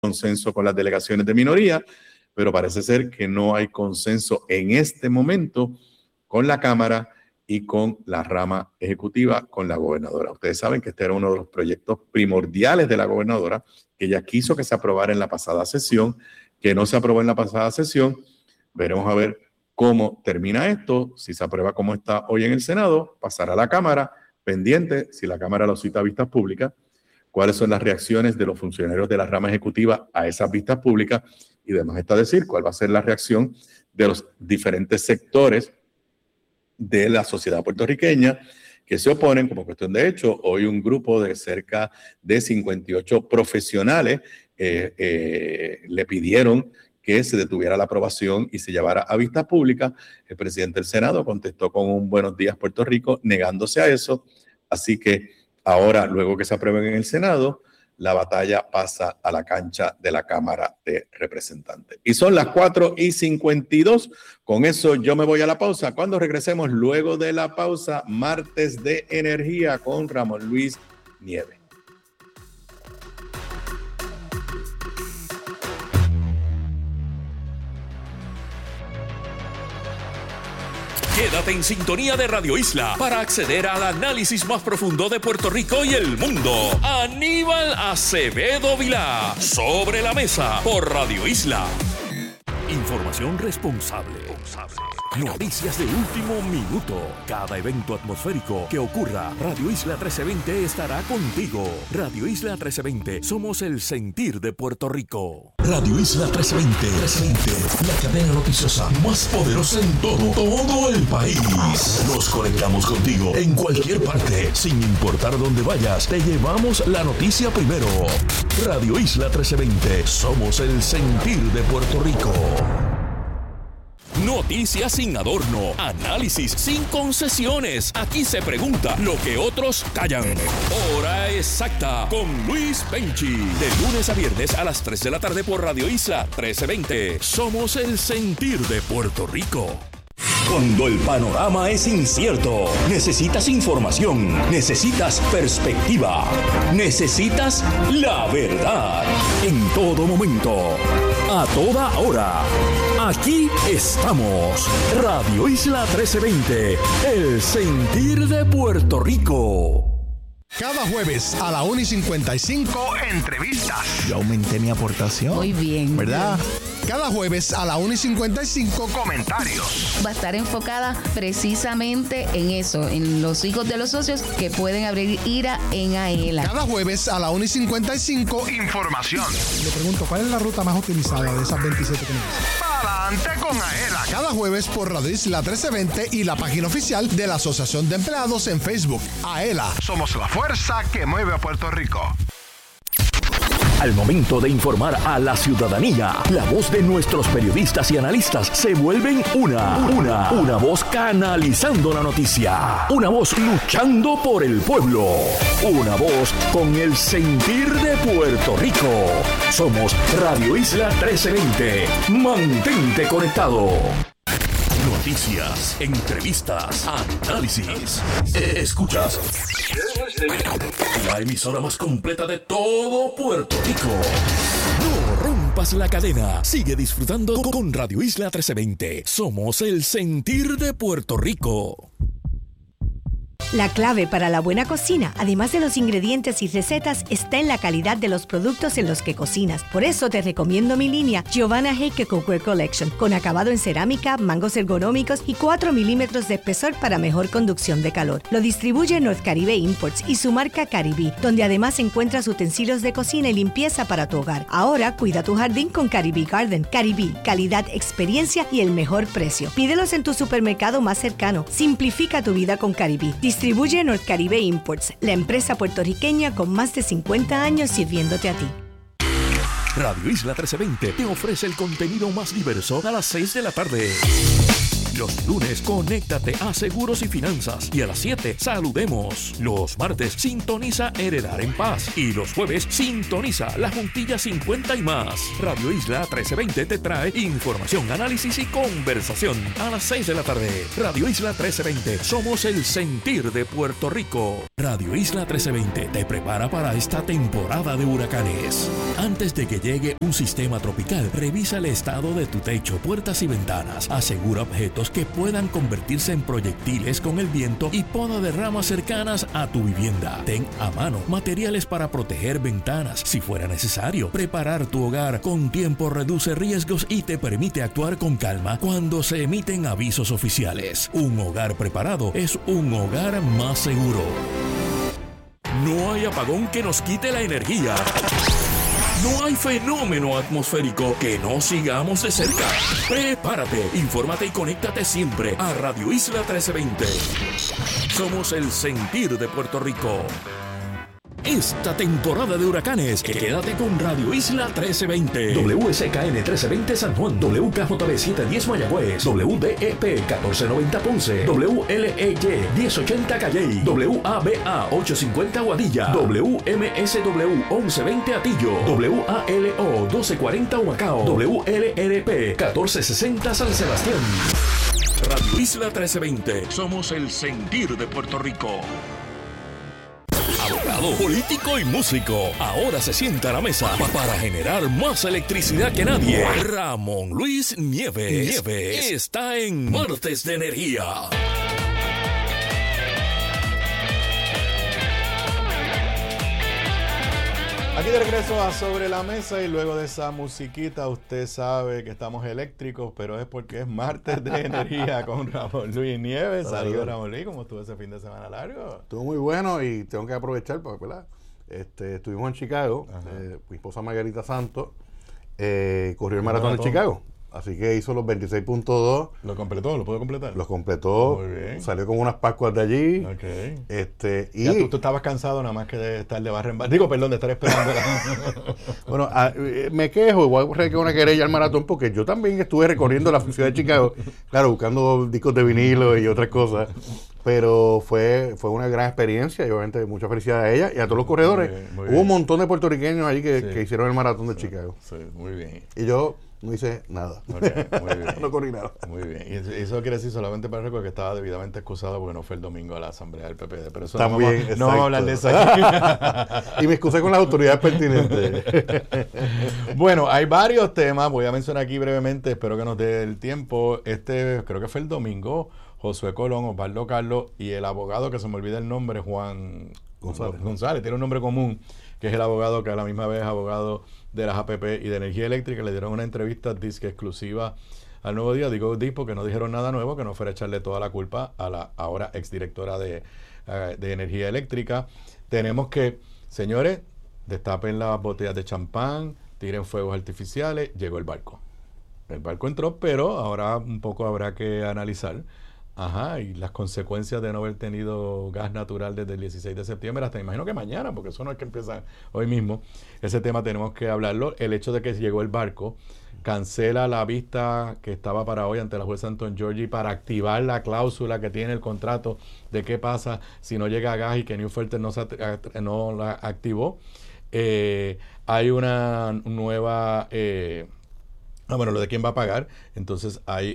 consenso con las delegaciones de minoría, pero parece ser que no hay consenso en este momento con la Cámara y con la rama ejecutiva, con la gobernadora. Ustedes saben que este era uno de los proyectos primordiales de la gobernadora, que ella quiso que se aprobara en la pasada sesión, que no se aprobó en la pasada sesión. Veremos a ver cómo termina esto. Si se aprueba como está hoy en el Senado, pasará a la Cámara, pendiente, si la Cámara lo cita a vistas públicas, cuáles son las reacciones de los funcionarios de la rama ejecutiva a esas vistas públicas, y además está decir cuál va a ser la reacción de los diferentes sectores de la sociedad puertorriqueña que se oponen. Como cuestión de hecho, hoy un grupo de cerca de 58 profesionales le pidieron que se detuviera la aprobación y se llevara a vista pública. El presidente del Senado contestó con un buenos días Puerto Rico, negándose a eso. Así que ahora, luego que se aprueben en el Senado, la batalla pasa a la cancha de la Cámara de Representantes. Y son las 4:52. Con eso yo me voy a la pausa. Cuando regresemos luego de la pausa, Martes de Energía con Ramón Luis Nieves. Quédate en sintonía de Radio Isla para acceder al análisis más profundo de Puerto Rico y el mundo. Aníbal Acevedo Vilá, Sobre la Mesa, por Radio Isla. Información responsable. Noticias de último minuto. Cada evento atmosférico que ocurra, Radio Isla 1320 estará contigo. Radio Isla 1320, somos el sentir de Puerto Rico. Radio Isla 1320, la cadena noticiosa más poderosa en todo el país. Nos conectamos contigo en cualquier parte, sin importar dónde vayas. Te llevamos la noticia primero. Radio Isla 1320, somos el sentir de Puerto Rico. Noticias sin adorno, análisis sin concesiones. Aquí se pregunta lo que otros callan. Hora exacta con Luis Penchi. De lunes a viernes a las 3 de la tarde por Radio Isla 1320. Somos el sentir de Puerto Rico. Cuando el panorama es incierto, necesitas información, necesitas perspectiva, necesitas la verdad. En todo momento, a toda hora. Aquí estamos. Radio Isla 1320, el sentir de Puerto Rico. Cada jueves a la 1:55, entrevistas. Yo aumenté mi aportación. Muy bien. ¿Verdad? Cada jueves a la 1:55, comentarios. Va a estar enfocada precisamente en eso, en los hijos de los socios que pueden abrir IRA en AELA. Cada jueves a la 1:55, información. Le pregunto, ¿cuál es la ruta más utilizada de esas 27 que me dicen? Adelante con AELA. Cada jueves por Radio Isla 1320 y la página oficial de la Asociación de Empleados en Facebook. AELA, somos la fuerza que mueve a Puerto Rico. Al momento de informar a la ciudadanía, la voz de nuestros periodistas y analistas se vuelven una voz canalizando la noticia, una voz luchando por el pueblo, una voz con el sentir de Puerto Rico. Somos Radio Isla 1320. Mantente conectado. Noticias, entrevistas, análisis. Escuchas la emisora más completa de todo Puerto Rico. No rompas la cadena. Sigue disfrutando con Radio Isla 1320. Somos el sentir de Puerto Rico. La clave para la buena cocina, además de los ingredientes y recetas, está en la calidad de los productos en los que cocinas. Por eso te recomiendo mi línea Giovanna Heike Cookware Collection, con acabado en cerámica, mangos ergonómicos y 4 milímetros de espesor para mejor conducción de calor. Lo distribuye North Caribe Imports y su marca Caribe, donde además encuentras utensilios de cocina y limpieza para tu hogar. Ahora cuida tu jardín con Caribe Garden. Caribe, calidad, experiencia y el mejor precio. Pídelos en tu supermercado más cercano. Simplifica tu vida con Caribe. Distribuye North Caribe Imports, la empresa puertorriqueña con más de 50 años sirviéndote a ti. Radio Isla 1320 te ofrece el contenido más diverso a las 6 de la tarde. Los lunes, conéctate a Seguros y Finanzas. Y a las 7, saludemos. Los martes, sintoniza Heredar en Paz. Y los jueves, sintoniza La Juntilla 50 y más. Radio Isla 1320 te trae información, análisis y conversación. A las 6 de la tarde, Radio Isla 1320. Somos el sentir de Puerto Rico. Radio Isla 1320 te prepara para esta temporada de huracanes. Antes de que llegue un sistema tropical, revisa el estado de tu techo, puertas y ventanas. Asegura objetos que puedan convertirse en proyectiles con el viento y poda de ramas cercanas a tu vivienda. Ten a mano materiales para proteger ventanas. Si fuera necesario, preparar tu hogar con tiempo reduce riesgos y te permite actuar con calma cuando se emiten avisos oficiales. Un hogar preparado es un hogar más seguro. No hay apagón que nos quite la energía. No hay fenómeno atmosférico que no sigamos de cerca. Prepárate, infórmate y conéctate siempre a Radio Isla 1320. Somos el sentir de Puerto Rico. Esta temporada de huracanes, quédate con Radio Isla 1320. WSKN 1320 San Juan, WKJB 710 Mayagüez, WDEP 1490 Ponce, WLEY 1080 Calley, WABA 850 Aguadilla, WMSW 1120 Atillo, WALO 1240 Humacao, WLRP 1460 San Sebastián. Radio Isla 1320. Somos el sentir de Puerto Rico. Abogado, político y músico. Ahora se sienta a la mesa para generar más electricidad que nadie. Ramón Luis Nieves está en Martes de Energía. Aquí de regreso a Sobre la Mesa y luego de esa musiquita usted sabe que estamos eléctricos, pero es porque es Martes de Energía con Ramón Luis Nieves. Saludos, Ramón Luis, ¿cómo estuvo ese fin de semana largo? Estuvo muy bueno y tengo que aprovechar, porque ¿verdad? Estuvimos en Chicago, mi esposa Margarita Santos corrió el maratón de Chicago. Así que hizo los 26.2. ¿Lo completó? ¿Lo pudo completar? Los completó. Muy bien. Salió con unas Pascuas de allí. Ok. Ya tú estabas cansado nada más que de estar de barra en barra. Digo, perdón, de estar esperando. Bueno, me quejo, igual que una querella al maratón, porque yo también estuve recorriendo la ciudad de Chicago, claro, buscando discos de vinilo y otras cosas. Pero fue una gran experiencia y obviamente mucha felicidad a ella y a todos los corredores. Muy bien. Hubo un montón de puertorriqueños allí que hicieron el maratón de Chicago. Sí, muy bien. Y yo no hice nada. Okay, muy bien. No corrí nada. Muy bien. Y eso quiere decir solamente para recordar que estaba debidamente excusado porque no fue el domingo a la asamblea del PPD. Pero eso también, no vamos a hablar de eso aquí. Y me excusé con las autoridades pertinentes. Bueno, hay varios temas. Voy a mencionar aquí brevemente. Espero que nos dé el tiempo. Creo que fue el domingo. Josué Colón, Osvaldo Carlos y el abogado, que se me olvida el nombre, Juan González, tiene un nombre común, que es el abogado que a la misma vez es abogado de las APP y de energía eléctrica. Le dieron una entrevista disque exclusiva al Nuevo Día. Digo porque no dijeron nada nuevo, que no fuera a echarle toda la culpa a la ahora exdirectora de energía eléctrica. Tenemos que, señores, destapen las botellas de champán, tiren fuegos artificiales. Llegó el barco. El barco entró, pero ahora un poco habrá que analizar y las consecuencias de no haber tenido gas natural desde el 16 de septiembre hasta imagino que mañana, porque eso no es que empieza hoy mismo. Ese tema tenemos que hablarlo. El hecho de que llegó el barco cancela la vista que estaba para hoy ante la jueza Anton Giorgi para activar la cláusula que tiene el contrato de qué pasa si no llega gas y que New Fortress no la activó. Hay una nueva... lo de quién va a pagar. Entonces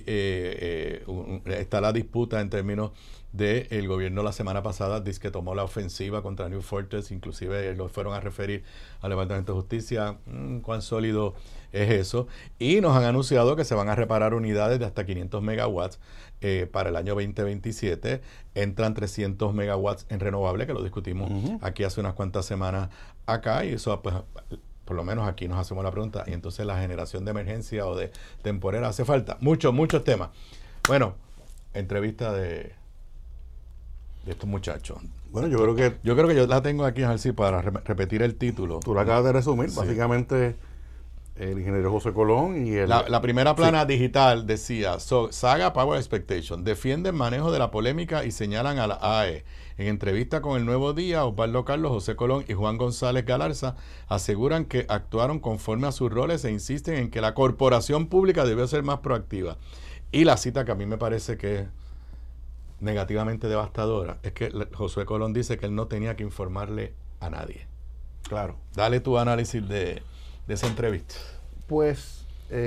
está la disputa en términos de el gobierno la semana pasada, dice que tomó la ofensiva contra New Fortress, inclusive lo fueron a referir al Departamento de Justicia. ¿Cuán sólido es eso? Y nos han anunciado que se van a reparar unidades de hasta 500 megawatts para el año 2027. Entran 300 megawatts en renovable, que lo discutimos aquí hace unas cuantas semanas acá, y eso pues... Por lo menos aquí nos hacemos la pregunta, y entonces la generación de emergencia o de temporera hace falta. Muchos temas. Bueno, entrevista de estos muchachos. Bueno, yo creo que yo la tengo aquí, Jalcí, para repetir el título. Tú lo acabas de resumir. Sí. Básicamente, el ingeniero José Colón y la primera plana digital decía, Saga Power Expectation, defiende el manejo de la polémica y señalan a la AE. En entrevista con El Nuevo Día, Osvaldo Carlos, José Colón y Juan González Galarza aseguran que actuaron conforme a sus roles e insisten en que la corporación pública debió ser más proactiva. Y la cita que a mí me parece que es negativamente devastadora es que Josué Colón dice que él no tenía que informarle a nadie. Claro. Dale tu análisis de esa entrevista. Pues,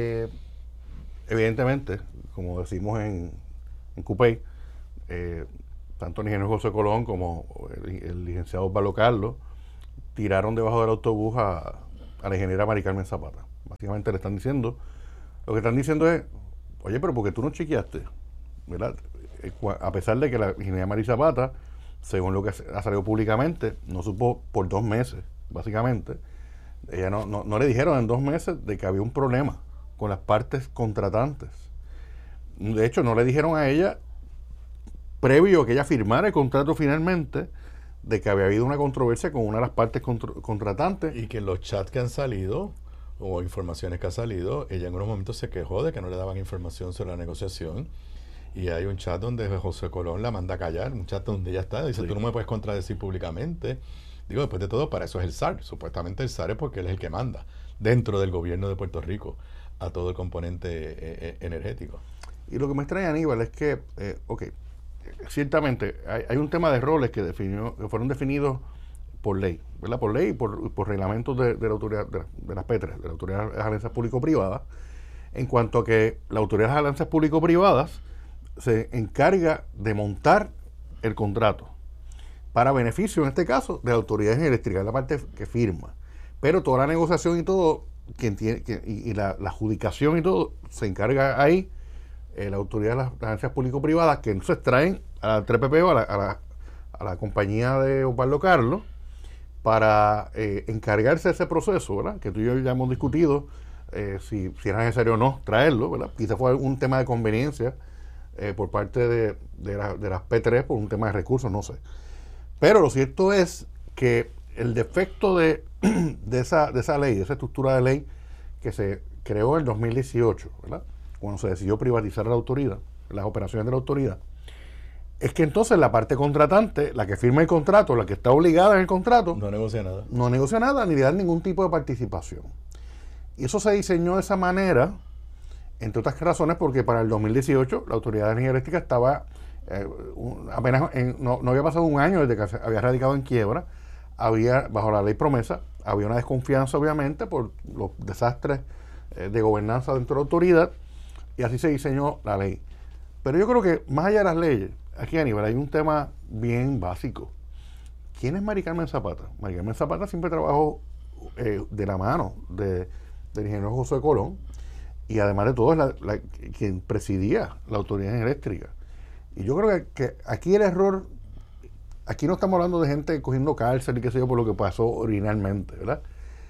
evidentemente, como decimos en CUPEI, tanto el ingeniero José Colón como el licenciado Osvaldo Carlos tiraron debajo del autobús a la ingeniera Mari Carmen Zapata. Básicamente le están diciendo, lo que están diciendo es, oye, pero ¿por qué tú no chequeaste? ¿Verdad? A pesar de que la ingeniera Mari Zapata, según lo que ha salido públicamente, no supo por 2 meses, básicamente. Ella no le dijeron en 2 meses de que había un problema con las partes contratantes. De hecho, no le dijeron a ella, previo a que ella firmara el contrato finalmente, de que había habido una controversia con una de las partes contratantes. Y que en los chats que han salido, o informaciones que han salido, ella en unos momentos se quejó de que no le daban información sobre la negociación. Y hay un chat donde José Colón la manda a callar, un chat donde ella está, dice, tú no me puedes contradecir públicamente. Digo, después de todo, para eso es el SAR. Supuestamente el SAR es porque él es el que manda dentro del gobierno de Puerto Rico a todo el componente energético. Y lo que me extraña, Aníbal, es que, ciertamente hay un tema de roles que fueron definidos por ley, ¿verdad? Por ley y por reglamentos de la autoridad de las PETRES, de la Autoridad de las Alianzas Público-Privadas, en cuanto a que la Autoridad de las Alianzas Público-Privadas se encarga de montar el contrato para beneficio, en este caso, de la autoridad eléctrica, la parte que firma. Pero toda la negociación y todo, y la adjudicación y todo, se encarga ahí la autoridad de las agencias público-privadas, que entonces traen a la 3PPO, a la compañía de Osvaldo Carlos, para encargarse de ese proceso, ¿verdad? Que tú y yo ya hemos discutido si era necesario o no traerlo, ¿verdad? Quizá fue un tema de conveniencia por parte de las P3 por un tema de recursos, no sé. Pero lo cierto es que el defecto de esa ley, de esa estructura de ley que se creó en el 2018, ¿verdad? Cuando se decidió privatizar la autoridad, las operaciones de la autoridad, es que entonces la parte contratante, la que firma el contrato, la que está obligada en el contrato, no negocia nada. No negocia nada ni le da ningún tipo de participación. Y eso se diseñó de esa manera, entre otras razones, porque para el 2018 la Autoridad de Energía Eléctrica estaba apenas, no había pasado un año desde que se había radicado en quiebra. Había, bajo la ley promesa, había una desconfianza, obviamente, por los desastres de gobernanza dentro de la autoridad, y así se diseñó la ley. Pero yo creo que, más allá de las leyes, aquí, Aníbal, hay un tema bien básico. ¿Quién es Mari Carmen Zapata? Mari Carmen Zapata siempre trabajó de la mano del ingeniero José Colón, y además de todo es quien presidía la autoridad eléctrica. Y yo creo que aquí el error, aquí no estamos hablando de gente cogiendo cárcel y qué sé yo por lo que pasó originalmente, ¿verdad?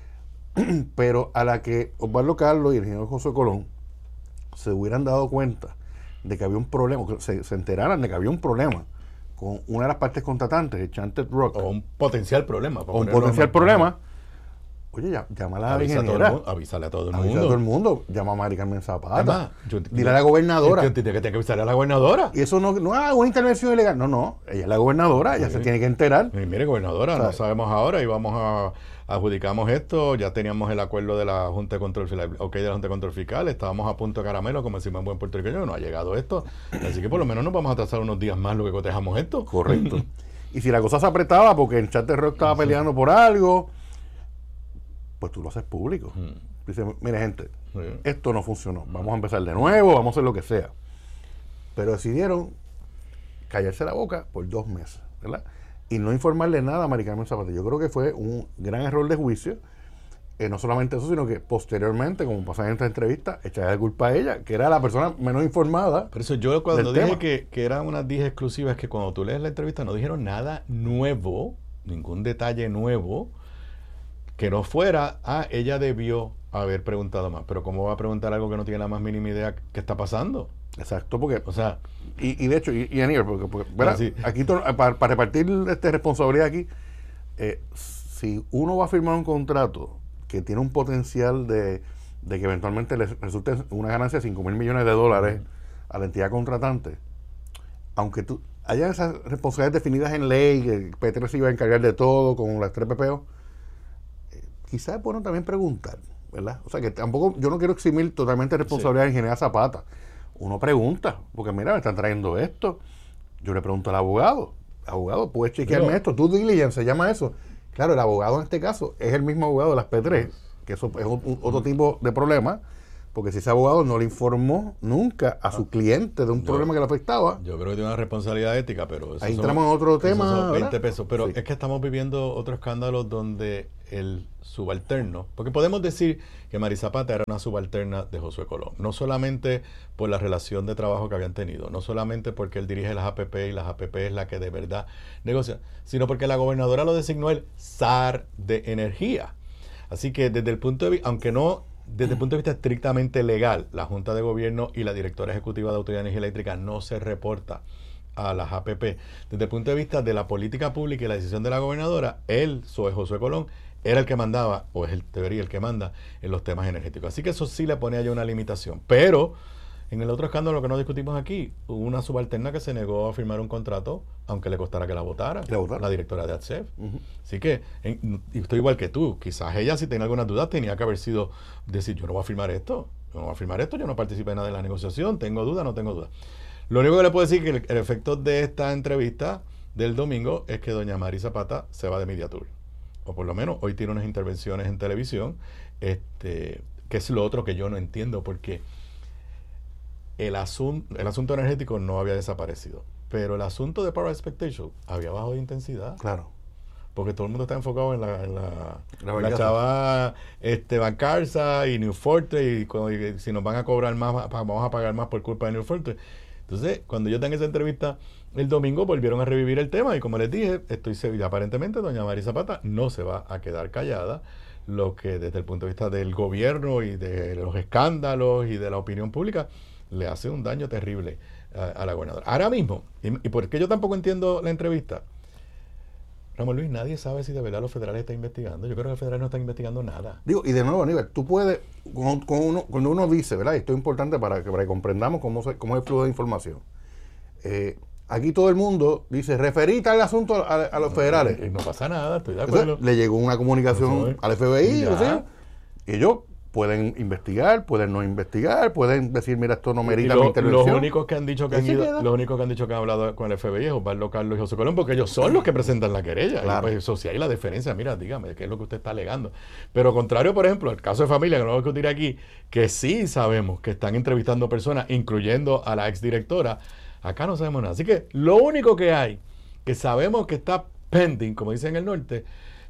Pero a la que Osvaldo Carlos y el ingeniero José Colón se hubieran dado cuenta de que había un problema, que se enteraran de que había un problema con una de las partes contratantes, Enchanted Rock. O un potencial problema. O un potencial problema. Oye, llámala a la ingeniera. Avísale a todo el mundo. mundo. A todo el mundo. Llama a Mari Carmen Zapata. Además, dile a la gobernadora. Yo tiene que avisarle a la gobernadora. Y eso no es una intervención ilegal. No. Ella es la gobernadora. Ella se tiene que enterar. Y mire, gobernadora, no sabemos ahora y vamos a adjudicamos esto. Ya teníamos el acuerdo de la Junta de Control Fiscal. De la Junta de Control Fiscal. Estábamos a punto de caramelo, como decimos en buen puertorriqueño. No ha llegado esto. Así que por lo menos nos vamos a atrasar unos días más lo que cotejamos esto. Correcto. Y si la cosa se apretaba porque el chat de rock estaba peleando por algo, pues tú lo haces público. Dices, mire gente, esto no funcionó, vamos a empezar de nuevo, vamos a hacer lo que sea. Pero decidieron callarse la boca por 2 meses, ¿verdad? Y no informarle nada a Mari Carmen Zapata. Yo creo que fue un gran error de juicio. No solamente eso, sino que posteriormente, como pasa en esta entrevista, echarle la culpa a ella, que era la persona menos informada. Por eso yo cuando dije que eran unas 10 exclusivas, que cuando tú lees la entrevista no dijeron nada nuevo, ningún detalle nuevo, que no fuera, ella debió haber preguntado más. Pero ¿cómo va a preguntar algo que no tiene la más mínima idea que está pasando? Exacto, porque, o sea, y de hecho, y Aníbal, porque sí. Aquí para repartir responsabilidad aquí, si uno va a firmar un contrato que tiene un potencial de que eventualmente le resulte una ganancia de $5,000 millones a la entidad contratante, aunque haya esas responsabilidades definidas en ley, que P3 se iba a encargar de todo con las 3 PPO, quizás es bueno también preguntar, ¿verdad? O sea, que tampoco, yo no quiero eximir totalmente responsabilidad de ingeniera Zapata uno pregunta, porque mira, me están trayendo esto. Yo le pregunto al abogado, ¿puedes chequearme esto? Due diligence se llama eso. Claro, el abogado en este caso es el mismo abogado de las P3, que eso es otro tipo de problema, porque si ese abogado no le informó nunca a su cliente de un problema que le afectaba. Yo creo que tiene una responsabilidad ética, pero ahí entramos en otro tema. Son 20 ¿verdad? pesos, pero Sí. es que estamos viviendo otro escándalo donde el subalterno, porque podemos decir que Mari Zapata era una subalterna de Josué Colón, no solamente por la relación de trabajo que habían tenido, no solamente porque él dirige las APP y las APP es la que de verdad negocia, sino porque la gobernadora lo designó el zar de energía. Así que desde el punto de vista, aunque no desde el punto de vista estrictamente legal, la Junta de Gobierno y la Directora Ejecutiva de Autoridad de Energía Eléctrica no se reporta a las APP. Desde el punto de vista de la política pública y la decisión de la gobernadora, Josué Colón, era el que mandaba, o es debería el que manda en los temas energéticos. Así que eso sí le ponía ya una limitación. Pero en el otro escándalo que no discutimos aquí, hubo una subalterna que se negó a firmar un contrato, aunque le costara que la votara, la directora de ATSEF. Así que estoy igual que tú. Quizás ella, si tenía algunas dudas, tenía que haber sido decir, yo no voy a firmar esto, yo no participé en nada de la negociación, tengo dudas, no tengo dudas. Lo único que le puedo decir es que el efecto de esta entrevista del domingo es que doña Mari Zapata se va de Mediatour. O por lo menos hoy tiene unas intervenciones en televisión, que es lo otro que yo no entiendo, porque el asunto energético no había desaparecido, pero el asunto de Power Expectation había bajado de intensidad. Claro. Porque todo el mundo está enfocado en la chava Bancarza y New Forte, y si nos van a cobrar más, vamos a pagar más por culpa de New Forte. Entonces, cuando yo tengo esa entrevista el domingo, volvieron a revivir el tema, y como les dije, aparentemente doña Mari Zapata no se va a quedar callada, lo que desde el punto de vista del gobierno y de los escándalos y de la opinión pública le hace un daño terrible a la gobernadora. Ahora mismo, y por qué yo tampoco entiendo la entrevista, Ramón Luis, nadie sabe si de verdad los federales están investigando. Yo creo que los federales no están investigando nada. Digo, y de nuevo, Aníbal, tú puedes, cuando uno dice, ¿verdad? Y esto es importante para que comprendamos cómo es el flujo de información. Aquí todo el mundo dice, referí tal asunto a los federales. Y no pasa nada, estoy de acuerdo. Entonces, le llegó una comunicación al FBI, o sea, y ellos pueden investigar, pueden no investigar, pueden decir, mira, esto no merita mi intervención. Los únicos que han dicho que han hablado con el FBI es Osvaldo Carlos y José Colón, porque ellos son los que presentan la querella. Claro. Y pues eso, si hay la diferencia, mira, dígame, ¿qué es lo que usted está alegando? Pero contrario, por ejemplo, el caso de familia, que no lo voy a discutir aquí, que sí sabemos que están entrevistando personas, incluyendo a la exdirectora, acá no sabemos nada. Así que lo único que hay, que sabemos que está pending, como dicen en el norte,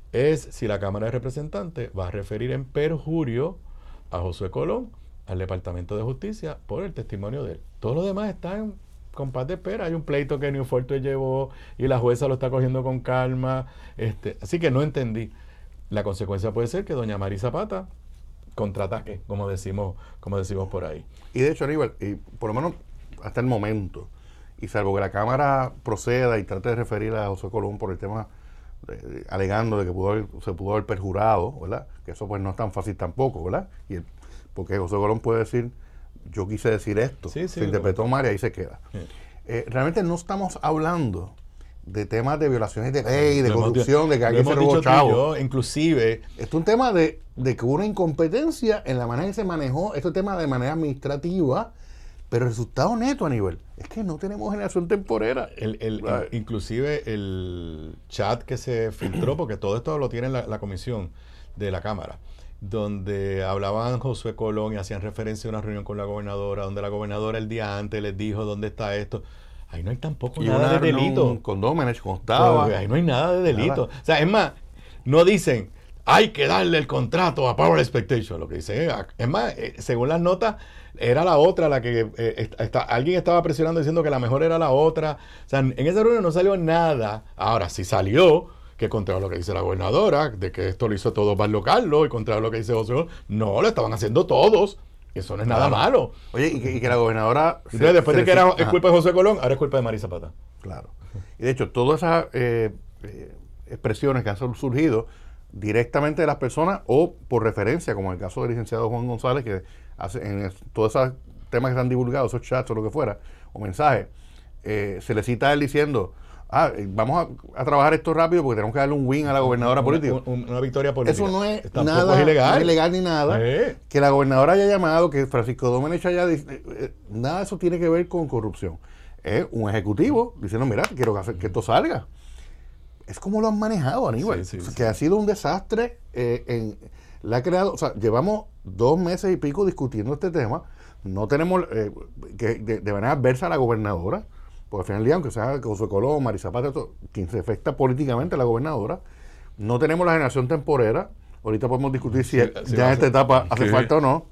es si la Cámara de Representantes va a referir en perjurio a Josué Colón, al Departamento de Justicia, por el testimonio de él. Todo lo demás está en compás de espera. Hay un pleito que New Forte llevó y la jueza lo está cogiendo con calma. Así que no entendí. La consecuencia puede ser que doña Mari Zapata contraataque, como decimos por ahí. Y de hecho, Aníbal, y por lo menos hasta el momento, y salvo que la Cámara proceda y trate de referir a José Colón por el tema, alegando de que se pudo haber perjurado, ¿verdad? Que eso pues no es tan fácil tampoco, ¿verdad? Porque José Colón puede decir, yo quise decir esto, se interpretó mal y ahí se queda. Realmente no estamos hablando de temas de violaciones de ley, de corrupción, de que alguien se robó chavo. Inclusive, esto es un tema de que hubo una incompetencia en la manera en que se manejó este tema de manera administrativa. Pero el resultado neto, a nivel, es que no tenemos generación temporera. Inclusive el chat que se filtró, porque todo esto lo tiene la comisión de la Cámara, donde hablaban Josué Colón y hacían referencia a una reunión con la gobernadora, donde la gobernadora el día antes les dijo dónde está esto. Ahí no hay tampoco nada de delito. Con Domenech constaba. Ahí no hay nada de delito. O sea, es más, no dicen, hay que darle el contrato a Power Expectation. Lo que dicen es más, según las notas, era la otra la que alguien estaba presionando diciendo que la mejor era la otra. O sea, en esa reunión no salió nada. Ahora sí salió que contrario a lo que dice la gobernadora, de que esto lo hizo todo Osvaldo Carlos, y contrario a lo que dice José, no, lo estaban haciendo todos. Eso no es nada malo. Oye, y que la gobernadora... Entonces, después de que era culpa de José Colón, ahora es culpa de Mari Zapata. Claro. Y de hecho, todas esas expresiones que han surgido directamente de las personas o por referencia, como en el caso del licenciado Juan González, que hace en todos esos temas que se han divulgado, esos chats o lo que fuera, o mensajes, se le cita a él diciendo, vamos a trabajar esto rápido porque tenemos que darle un win a la gobernadora política. Una victoria política. Eso no es Tampoco nada es ilegal. No es ilegal ni nada. Que la gobernadora haya llamado, que Francisco Domenech haya nada de eso tiene que ver con corrupción. Es un ejecutivo diciendo, mira, quiero que esto salga. Es como lo han manejado, Aníbal. Que ha sido un desastre. La ha creado, o sea, llevamos 2 meses y pico discutiendo este tema. No tenemos de manera adversa a la gobernadora, porque al final del día, aunque sea José Colón, Marisa Zapata, quien se afecta políticamente a la gobernadora, no tenemos la generación temporera. Ahorita podemos discutir si ya en esta etapa hace falta o no.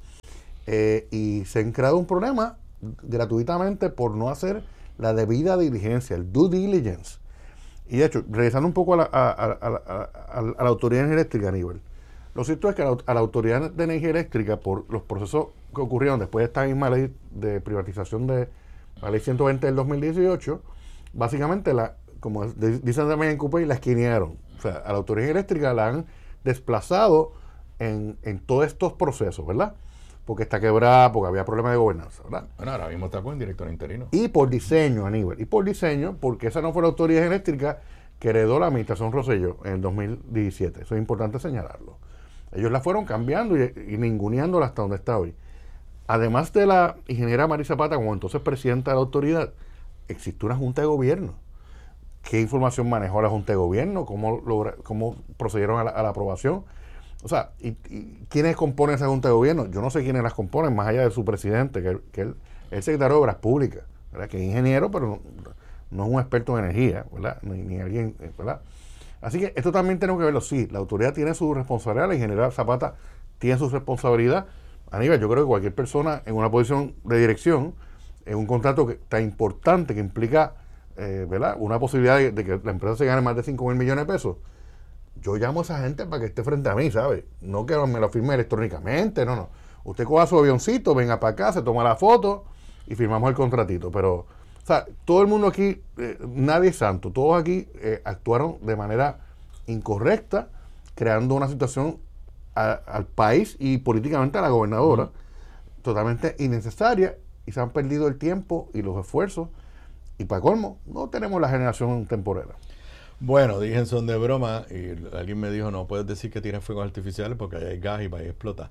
Y se ha creado un problema gratuitamente por no hacer la debida diligencia, el due diligence. Y de hecho, regresando un poco a la Autoridad de Energía Eléctrica, Aníbal, lo cierto es que a la Autoridad de Energía Eléctrica, por los procesos que ocurrieron después de esta misma ley de privatización de la ley 120 del 2018, básicamente, como dicen también en CUPEI, la esquinearon. O sea, a la Autoridad Eléctrica la han desplazado en todos estos procesos, ¿verdad? Porque está quebrada, porque había problemas de gobernanza, ¿verdad? Bueno, ahora mismo está con director interino. Y por diseño, Aníbal. Y por diseño, porque esa no fue la Autoridad Eléctrica que heredó la administración Rosselló en el 2017. Eso es importante señalarlo. Ellos la fueron cambiando y ninguneándola hasta donde está hoy. Además de la ingeniera Marisa Zapata, como entonces presidenta de la autoridad, existe una junta de gobierno. ¿Qué información manejó la junta de gobierno? ¿Cómo procedieron a la aprobación? O sea, ¿y quiénes componen esa junta de gobierno? Yo no sé quiénes las componen, más allá de su presidente, que es el secretario de Obras Públicas, ¿verdad? Que es ingeniero, pero no es un experto en energía, ¿verdad? Ni alguien, ¿verdad? Así que esto también tenemos que verlo. Sí, la autoridad tiene su responsabilidad, la ingeniera Zapata tiene su responsabilidad. Aníbal, yo creo que cualquier persona en una posición de dirección, en un contrato tan importante que implica, ¿verdad?, una posibilidad de que la empresa se gane más de 5,000 millones de pesos, yo llamo a esa gente para que esté frente a mí, ¿sabes? No que me lo firme electrónicamente, no. Usted coja su avioncito, venga para acá, se toma la foto y firmamos el contratito. Pero, o sea, todo el mundo aquí, nadie es santo, todos aquí actuaron de manera incorrecta, creando una situación al país y políticamente a la gobernadora totalmente innecesaria, y se han perdido el tiempo y los esfuerzos, y para colmo, no tenemos la generación temporera. Bueno, dije en son de broma y alguien me dijo, no puedes decir que tienen fuegos artificiales porque ahí hay gas y va a explotar.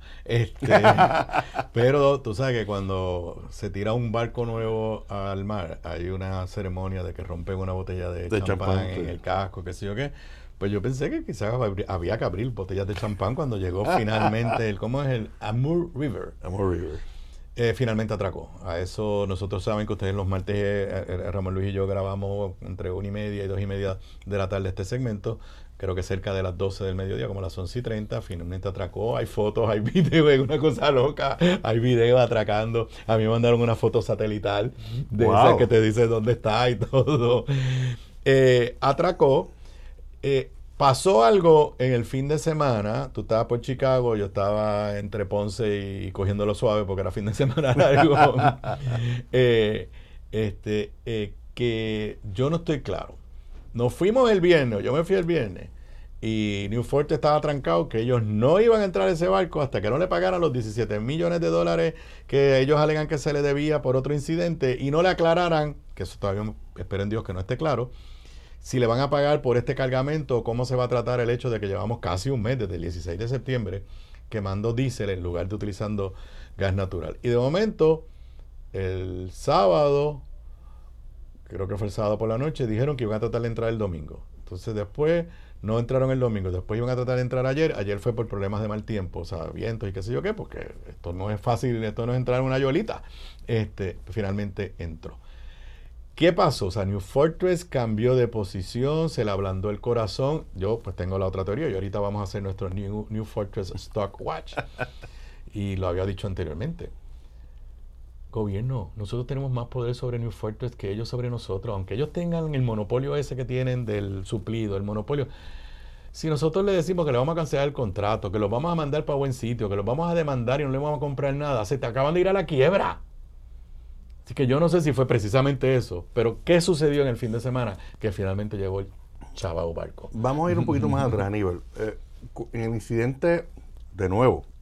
Pero tú sabes que cuando se tira un barco nuevo al mar, hay una ceremonia de que rompen una botella de champán en el casco, qué sé yo qué. Pues yo pensé que quizás había que abrir botellas de champán cuando llegó finalmente ¿cómo es? El Amur River. Finalmente atracó. A eso nosotros saben que ustedes los martes, Ramón Luis y yo grabamos entre 1:30 y 2:30 de la tarde este segmento. Creo que cerca de las 12 del mediodía, como las 11:30, finalmente atracó. Hay fotos, hay videos, es una cosa loca. Hay videos atracando. A mí me mandaron una foto satelital de esa que te dice dónde está y todo. Atracó. Pasó algo en el fin de semana. Tú estabas por Chicago, yo estaba entre Ponce y cogiéndolo suave porque era fin de semana largo. Que yo no estoy claro. Nos fuimos el viernes, yo me fui el viernes, y New Fortress estaba trancado, que ellos no iban a entrar a ese barco hasta que no le pagaran los $17 millones que ellos alegan que se le debía por otro incidente, y no le aclararan, que eso todavía espero en Dios que no esté claro, si le van a pagar por este cargamento, cómo se va a tratar el hecho de que llevamos casi un mes, desde el 16 de septiembre, quemando diésel en lugar de utilizando gas natural. Y de momento, el sábado, creo que fue el sábado por la noche, dijeron que iban a tratar de entrar el domingo. Entonces después no entraron el domingo, después iban a tratar de entrar ayer. Ayer fue por problemas de mal tiempo, o sea, vientos y qué sé yo qué, porque esto no es fácil, esto no es entrar en una yolita. Finalmente entró. ¿Qué pasó? O sea, New Fortress cambió de posición, se le ablandó el corazón. Yo pues tengo la otra teoría y ahorita vamos a hacer nuestro New Fortress Stock Watch. Y lo había dicho anteriormente. Gobierno, nosotros tenemos más poder sobre New Fortress que ellos sobre nosotros. Aunque ellos tengan el monopolio ese que tienen del suplido, el monopolio. Si nosotros le decimos que le vamos a cancelar el contrato, que los vamos a mandar para buen sitio, que los vamos a demandar y no le vamos a comprar nada, se te acaban de ir a la quiebra. Así que yo no sé si fue precisamente eso, pero ¿qué sucedió en el fin de semana? Que finalmente llegó el chavao barco. Vamos a ir un poquito más atrás, Aníbal. En el incidente, de nuevo,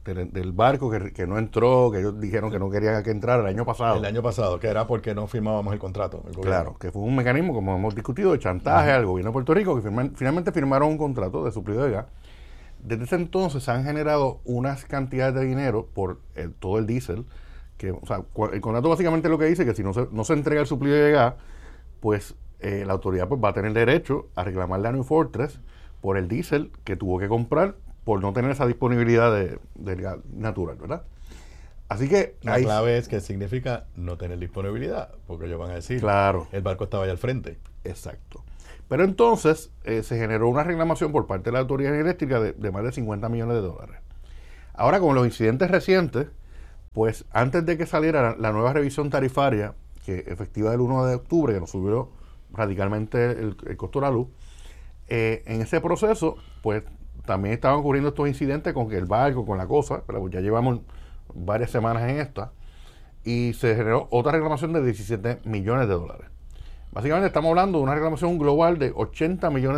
del barco que no entró, que ellos dijeron que no querían que entrara el año pasado. El año pasado, que era porque no firmábamos el contrato. Claro, que fue un mecanismo, como hemos discutido, de chantaje al gobierno de Puerto Rico, que finalmente firmaron un contrato de suplido de gas. Desde ese entonces se han generado unas cantidades de dinero por todo el diésel, que, o sea, el contrato básicamente lo que dice que si no se entrega el suplido de gas, pues la autoridad pues va a tener derecho a reclamarle a New Fortress por el diésel que tuvo que comprar por no tener esa disponibilidad del gas natural, ¿verdad? Así que la clave es que significa no tener disponibilidad, porque ellos van a decir, claro, el barco estaba allá al frente. Exacto. Pero entonces se generó una reclamación por parte de la Autoridad Eléctrica de más de $50 millones. Ahora, con los incidentes recientes, pues antes de que saliera la nueva revisión tarifaria, que efectiva del 1 de octubre, que nos subió radicalmente el costo de la luz, en ese proceso, pues también estaban ocurriendo estos incidentes con que el barco, con la cosa, pero pues ya llevamos varias semanas en esta, y se generó otra reclamación de $17 millones. Básicamente estamos hablando de una reclamación global de $80 millones,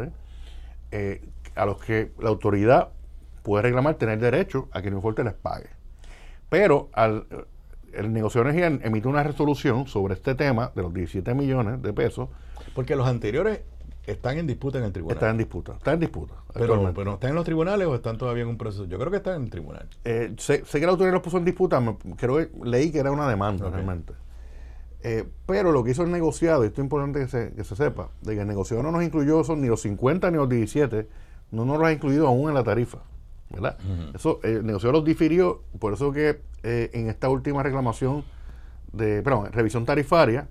a los que la autoridad puede reclamar tener derecho a que New Fortress les pague. Pero el negociador de energía emite una resolución sobre este tema de los $17 millones. Porque los anteriores están en disputa en el tribunal. Están en disputa. Pero ¿están en los tribunales o están todavía en un proceso? Yo creo que están en el tribunal. Sé que la autoridad los puso en disputa, leí que era una demanda realmente. Pero lo que hizo el negociado, y esto es importante que se sepa, de que el negociado no nos incluyó ni los 50 ni los 17, no nos los ha incluido aún en la tarifa, ¿verdad? Eso, el negociado los difirió, por eso que en esta última reclamación revisión tarifaria,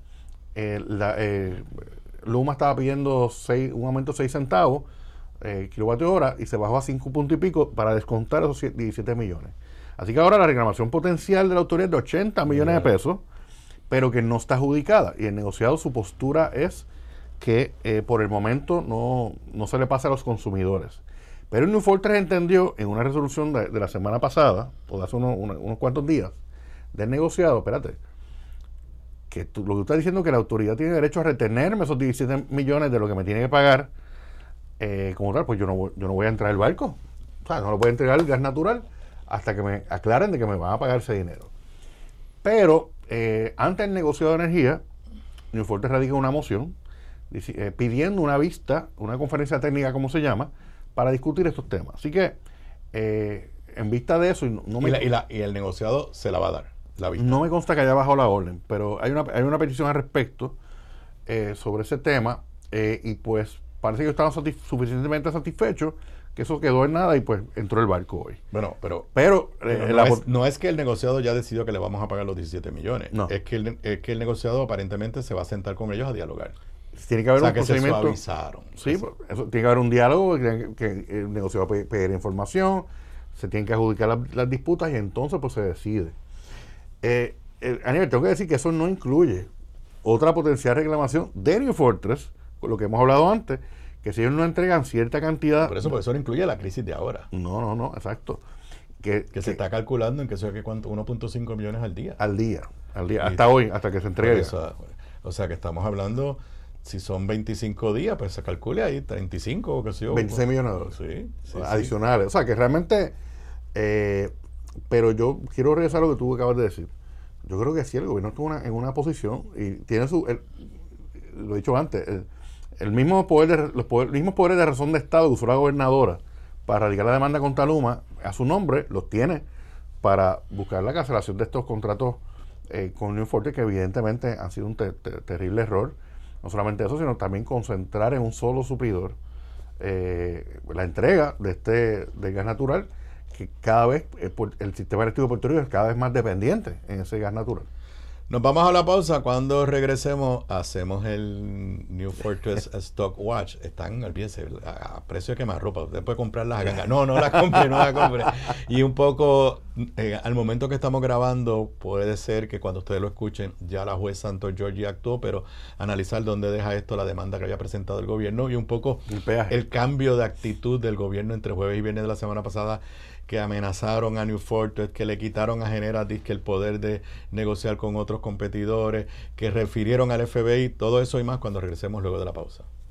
Luma estaba pidiendo un aumento de 6 centavos kilovatio hora y se bajó a 5 puntos y pico para descontar esos 17 millones. Así que ahora la reclamación potencial de la autoridad es de $80 millones, pero que no está adjudicada. Y el negociado, su postura es que por el momento no se le pasa a los consumidores. Pero New Fortress entendió en una resolución de la semana pasada, o de hace unos cuantos días, del negociado, que lo que tú estás diciendo es que la autoridad tiene derecho a retenerme esos 17 millones de lo que me tiene que pagar, como tal, pues yo no voy a entrar al barco. O sea, no lo voy a entregar el gas natural hasta que me aclaren de que me van a pagar ese dinero. Pero ante el negociado de energía, New Fortress radica una moción pidiendo una vista, una conferencia técnica, como se llama, para discutir estos temas. Así que, en vista de eso... Y el negociado se la va a dar, la vista. No me consta que haya bajado la orden, pero hay una petición al respecto sobre ese tema, y pues parece que estaban suficientemente satisfechos que eso quedó en nada y pues entró el barco hoy. Bueno, pero no es que el negociado ya decidió que le vamos a pagar los 17 millones. No. Es que el negociado aparentemente se va a sentar con ellos a dialogar. Tiene que haber un procedimiento. Se suavizaron. Sí, eso tiene que haber un diálogo, que el negociado pedir información, se tienen que adjudicar las disputas y entonces pues se decide. Aníbal, tengo que decir que eso no incluye otra potencial reclamación de New Fortress, con lo que hemos hablado antes, que si ellos no entregan cierta cantidad... Por eso no incluye la crisis de ahora. No, exacto. Que se está calculando en que eso es que 1.5 millones al día. Al día, hasta hoy, hasta que se entregue. O sea que estamos hablando, si son 25 días, pues se calcule ahí 35 o qué sé yo. 26 millones de dólares. Adicionales. O sea que realmente... pero yo quiero regresar a lo que tú acabas de decir. Yo creo que sí, el gobierno estuvo en una posición y tiene lo he dicho antes, los mismos poderes de razón de Estado que usó la gobernadora para radicar la demanda contra Luma, a su nombre, los tiene para buscar la cancelación de estos contratos con New Fortress, que evidentemente han sido un terrible error. No solamente eso, sino también concentrar en un solo suplidor la entrega del gas natural, que cada vez el sistema eléctrico de Puerto Rico es cada vez más dependiente en ese gas natural. Nos vamos a la pausa. Cuando regresemos, hacemos el New Fortress Stock Watch. Están, olvídense, a precio de quemarropa. Usted puede comprarlas a ganga. No la compre. Y un poco, al momento que estamos grabando, puede ser que cuando ustedes lo escuchen, ya la juez Santos Georgi actuó, pero analizar dónde deja esto la demanda que había presentado el gobierno y un poco el cambio de actitud del gobierno entre jueves y viernes de la semana pasada, que amenazaron a New Fortress, que le quitaron a Genera Disc el poder de negociar con otros competidores, que refirieron al FBI, todo eso y más cuando regresemos luego de la pausa.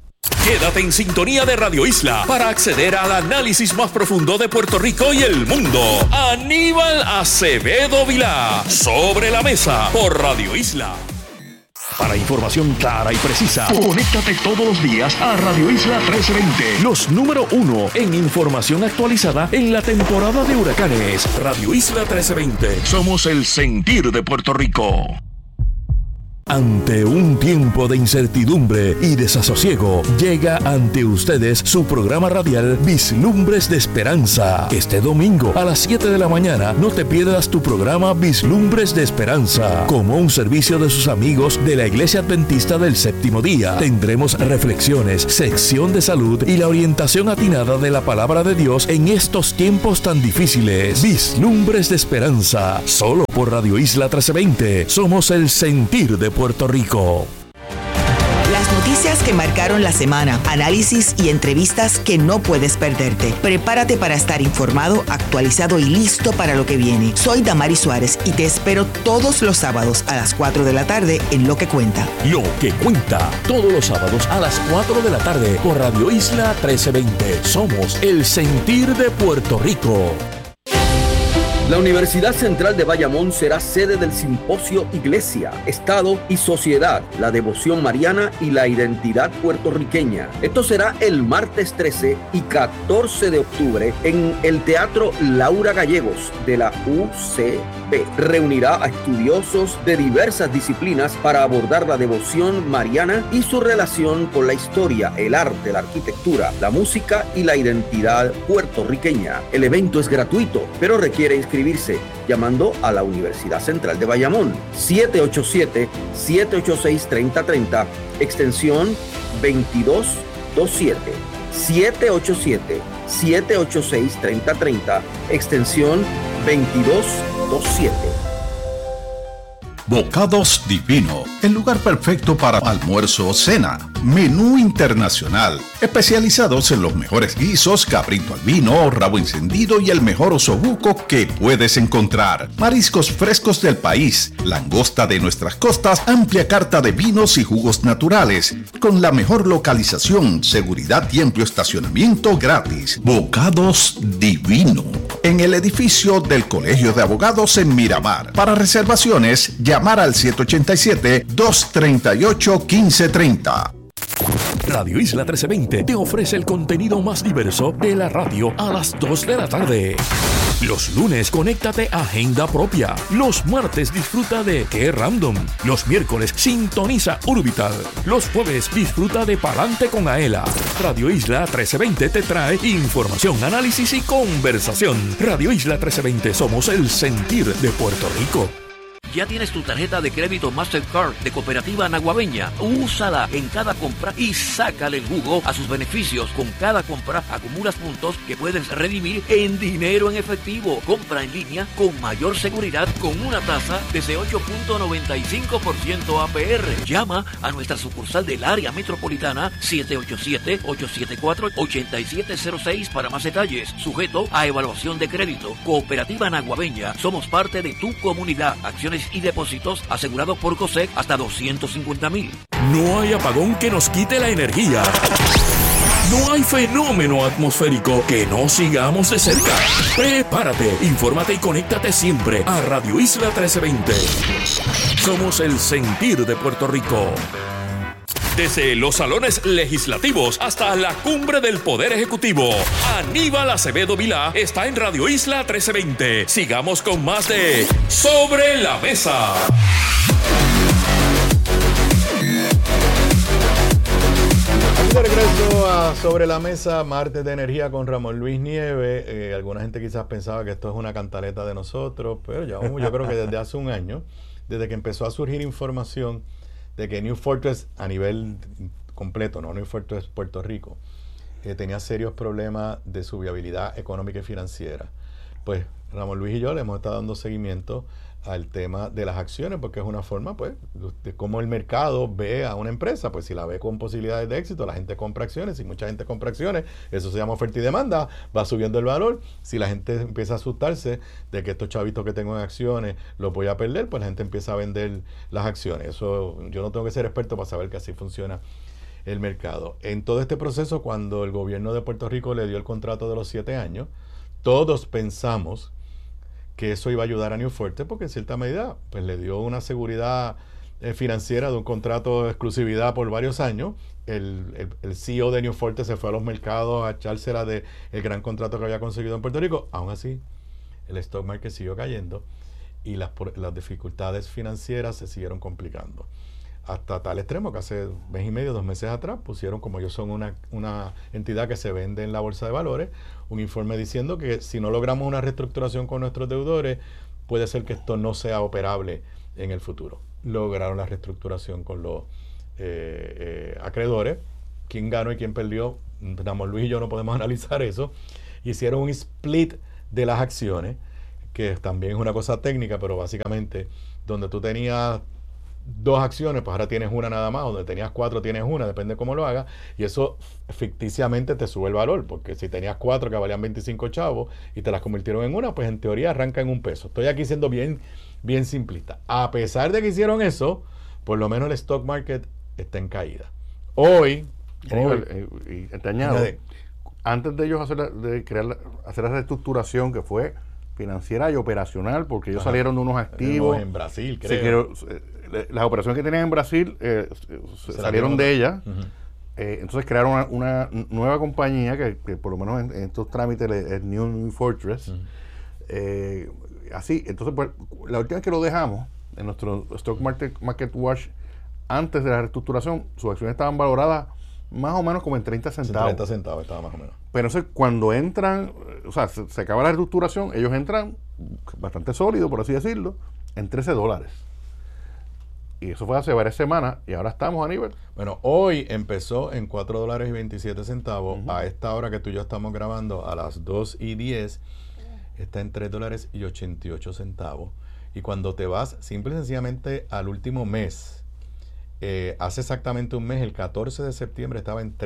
Quédate en sintonía de Radio Isla para acceder al análisis más profundo de Puerto Rico y el mundo. Aníbal Acevedo Vilá, Sobre la Mesa, por Radio Isla. Para información clara y precisa, conéctate todos los días a Radio Isla 1320. Los número 1 en información actualizada en la temporada de huracanes. Radio Isla 1320. Somos el sentir de Puerto Rico. Ante un tiempo de incertidumbre y desasosiego, llega ante ustedes su programa radial Vislumbres de Esperanza. Este domingo a las 7 de la mañana no te pierdas tu programa Vislumbres de Esperanza. Como un servicio de sus amigos de la Iglesia Adventista del Séptimo Día, tendremos reflexiones, sección de salud y la orientación atinada de la palabra de Dios en estos tiempos tan difíciles. Vislumbres de Esperanza, solo por Radio Isla 1320. Somos el sentir de Puerto Rico. Las noticias que marcaron la semana, análisis y entrevistas que no puedes perderte. Prepárate para estar informado, actualizado y listo para lo que viene. Soy Damari Suárez y te espero todos los sábados a las 4 de la tarde en Lo que Cuenta. Lo que Cuenta, todos los sábados a las 4 de la tarde por Radio Isla 1320. Somos el sentir de Puerto Rico. La Universidad Central de Bayamón será sede del simposio Iglesia, Estado y Sociedad, la devoción mariana y la identidad puertorriqueña. Esto será el martes 13 y 14 de octubre en el Teatro Laura Gallegos de la UCB. Reunirá a estudiosos de diversas disciplinas para abordar la devoción mariana y su relación con la historia, el arte, la arquitectura, la música y la identidad puertorriqueña. El evento es gratuito, pero requiere inscribirse llamando a la Universidad Central de Bayamón 787-786-3030 extensión 2227 787-786-3030 extensión 2227. Bocados Divino, el lugar perfecto para almuerzo o cena. Menú internacional, especializados en los mejores guisos, cabrito al vino, rabo encendido y el mejor osobuco que puedes encontrar. Mariscos frescos del país, langosta de nuestras costas, amplia carta de vinos y jugos naturales, con la mejor localización, seguridad y amplio estacionamiento gratis. Bocados Divino, en el edificio del Colegio de Abogados en Miramar. Para reservaciones, llamar al 787-238-1530. Radio Isla 1320 te ofrece el contenido más diverso de la radio a las 2 de la tarde. Los lunes, conéctate a Agenda Propia. Los martes, disfruta de Qué Random. Los miércoles, sintoniza Urbital. Los jueves, disfruta de Palante con Aela. Radio Isla 1320 te trae información, análisis y conversación. Radio Isla 1320, somos el sentir de Puerto Rico. ¿Ya tienes tu tarjeta de crédito Mastercard de Cooperativa Naguabeña? Úsala en cada compra y sácale el jugo a sus beneficios. Con cada compra acumulas puntos que puedes redimir en dinero en efectivo. Compra en línea con mayor seguridad con una tasa desde 8.95% APR. Llama a nuestra sucursal del área metropolitana 787-874-8706 para más detalles. Sujeto a evaluación de crédito. Cooperativa Naguabeña. Somos parte de tu comunidad. Acciones y depósitos asegurados por COSEC hasta $250,000. No hay apagón que nos quite la energía. No hay fenómeno atmosférico que no sigamos de cerca. Prepárate, infórmate y conéctate siempre a Radio Isla 1320. Somos el sentir de Puerto Rico. Desde los salones legislativos hasta la cumbre del Poder Ejecutivo, Aníbal Acevedo Vilá está en Radio Isla 1320. Sigamos con más de Sobre la Mesa. De regreso a Sobre la Mesa, martes de energía con Ramón Luis Nieves. Alguna gente quizás pensaba que esto es una cantaleta de nosotros, pero yo creo que desde hace un año, desde que empezó a surgir información de que New Fortress a nivel completo, no New Fortress Puerto Rico, tenía serios problemas de su viabilidad económica y financiera. Pues Ramón Luis y yo le hemos estado dando seguimiento al tema de las acciones, porque es una forma, pues, de cómo el mercado ve a una empresa. Pues si la ve con posibilidades de éxito, la gente compra acciones. Si mucha gente compra acciones, eso se llama oferta y demanda, va subiendo el valor. Si la gente empieza a asustarse de que estos chavitos que tengo en acciones los voy a perder, pues la gente empieza a vender las acciones. Eso yo no tengo que ser experto para saber que así funciona el mercado. En todo este proceso, cuando el gobierno de Puerto Rico le dio el contrato de los 7 años, todos pensamos que eso iba a ayudar a New Fortress porque en cierta medida pues le dio una seguridad financiera de un contrato de exclusividad por varios años. El CEO de New Fortress se fue a los mercados a echársela del gran contrato que había conseguido en Puerto Rico. Aún así, el stock market siguió cayendo y las dificultades financieras se siguieron complicando. Hasta tal extremo que hace mes y medio, 2 meses atrás, pusieron, como ellos son una entidad que se vende en la bolsa de valores, un informe diciendo que si no logramos una reestructuración con nuestros deudores, puede ser que esto no sea operable en el futuro. Lograron la reestructuración con los acreedores. ¿Quién ganó y quién perdió? Ramón Luis y yo no podemos analizar eso. Hicieron un split de las acciones, que también es una cosa técnica, pero básicamente donde tú tenías 2 acciones, pues ahora tienes una nada más, donde tenías 4 tienes una, depende de cómo lo hagas, y eso ficticiamente te sube el valor, porque si tenías 4 que valían 25 chavos y te las convirtieron en una, pues en teoría arranca en $1. Estoy aquí siendo bien simplista. A pesar de que hicieron eso, por lo menos el stock market está en caída. Hoy y te añado, antes de ellos hacer la reestructuración que fue financiera y operacional, porque ellos salieron de unos activos en Brasil, creo. Las operaciones que tenían en Brasil salieron de ella. Entonces crearon una nueva compañía que por lo menos en estos trámites es New Fortress. Así, entonces pues, la última vez que lo dejamos en nuestro Stock Market Watch, antes de la reestructuración, sus acciones estaban valoradas más o menos como en 30 centavos. 30 centavos estaba más o menos. Pero entonces cuando entran, o sea, se acaba la reestructuración, ellos entran bastante sólido, por así decirlo, en $13. Y eso fue hace varias semanas y ahora estamos a nivel. Bueno, hoy empezó en $4.27. A esta hora que tú y yo estamos grabando, a las 2:10, está en $3.88. Y cuando te vas simple y sencillamente al último mes, hace exactamente un mes, el 14 de septiembre, estaba en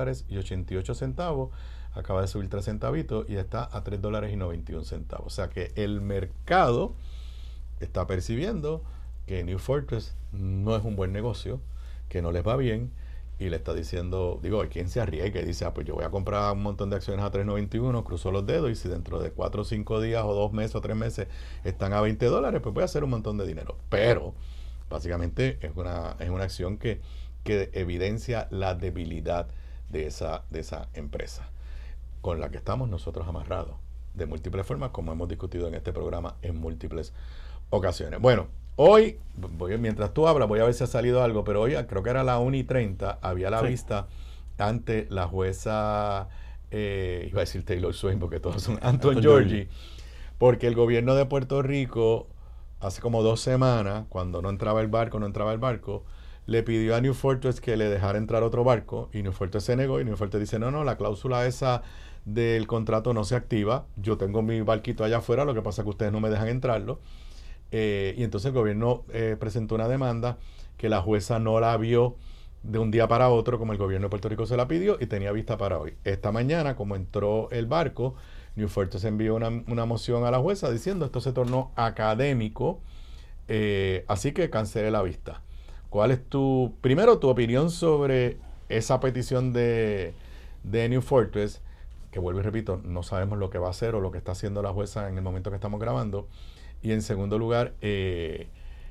$13.88. Acaba de subir 3 centavitos y está a $3.91. O sea que el mercado está percibiendo que New Fortress no es un buen negocio, que no les va bien, y le está diciendo, digo, ¿quién se arriesga y dice, pues yo voy a comprar un montón de acciones a $3.91, cruzo los dedos, y si dentro de 4 o 5 días o 2 meses o 3 meses están a $20, pues voy a hacer un montón de dinero? Pero básicamente es una acción que evidencia la debilidad de esa empresa, con la que estamos nosotros amarrados de múltiples formas, como hemos discutido en este programa en múltiples ocasiones. Bueno, hoy, mientras tú hablas, voy a ver si ha salido algo, pero hoy creo que era la 1:30, había la vista ante la jueza, iba a decir Taylor Swain, porque todos son Anton Georgi, porque el gobierno de Puerto Rico, hace como 2 semanas, cuando no entraba el barco, le pidió a New Fortress que le dejara entrar otro barco, y New Fortress se negó, y New Fortress dice, no, la cláusula esa del contrato no se activa, yo tengo mi barquito allá afuera, lo que pasa es que ustedes no me dejan entrarlo. Y entonces el gobierno presentó una demanda que la jueza no la vio de un día para otro como el gobierno de Puerto Rico se la pidió, y tenía vista para hoy. Esta mañana, como entró el barco, New Fortress envió una moción a la jueza diciendo esto se tornó académico, así que cancele la vista. ¿Cuál es tu opinión sobre esa petición de New Fortress? Que vuelvo y repito, no sabemos lo que va a hacer o lo que está haciendo la jueza en el momento que estamos grabando. Y en segundo lugar, ¿qué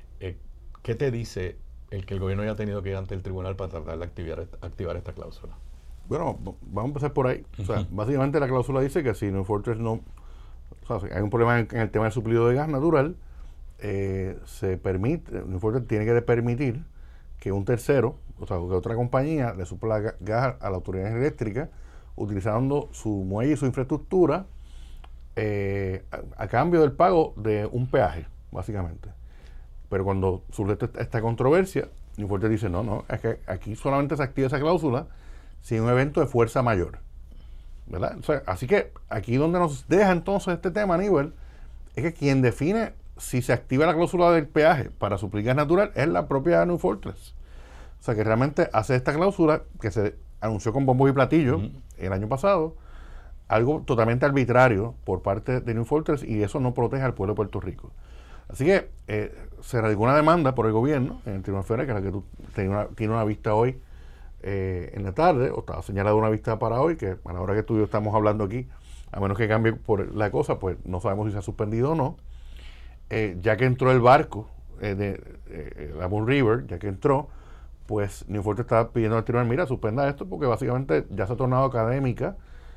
te dice el que el gobierno haya tenido que ir ante el tribunal para tratar de activar esta cláusula? Bueno, vamos a empezar por ahí. O sea, básicamente la cláusula dice que si New Fortress no... O sea, si hay un problema en el tema del suplido de gas natural, se permite, New Fortress tiene que permitir que un tercero, o sea, que otra compañía le supla gas a la autoridad eléctrica utilizando su muelle y su infraestructura a cambio del pago de un peaje, básicamente. Pero cuando surge esta controversia, New Fortress dice, no, es que aquí solamente se activa esa cláusula si hay un evento de fuerza mayor, ¿verdad? O sea, así que aquí donde nos deja entonces este tema, Aníbal, es que quien define si se activa la cláusula del peaje para suplir gas natural es la propia New Fortress. O sea, que realmente hace esta cláusula que se anunció con bombo y platillo el año pasado, algo totalmente arbitrario por parte de New Fortress, y eso no protege al pueblo de Puerto Rico. Así que se radicó una demanda por el gobierno en el Tribunal Federal, que es la que tiene una vista hoy en la tarde, o estaba señalada una vista para hoy, que a la hora que tú y yo estamos hablando aquí, a menos que cambie por la cosa, pues no sabemos si se ha suspendido o no. Ya que entró el barco de la Moon River, ya que entró, pues New Fortress está pidiendo al tribunal, mira, suspenda esto, porque básicamente ya se ha tornado académica.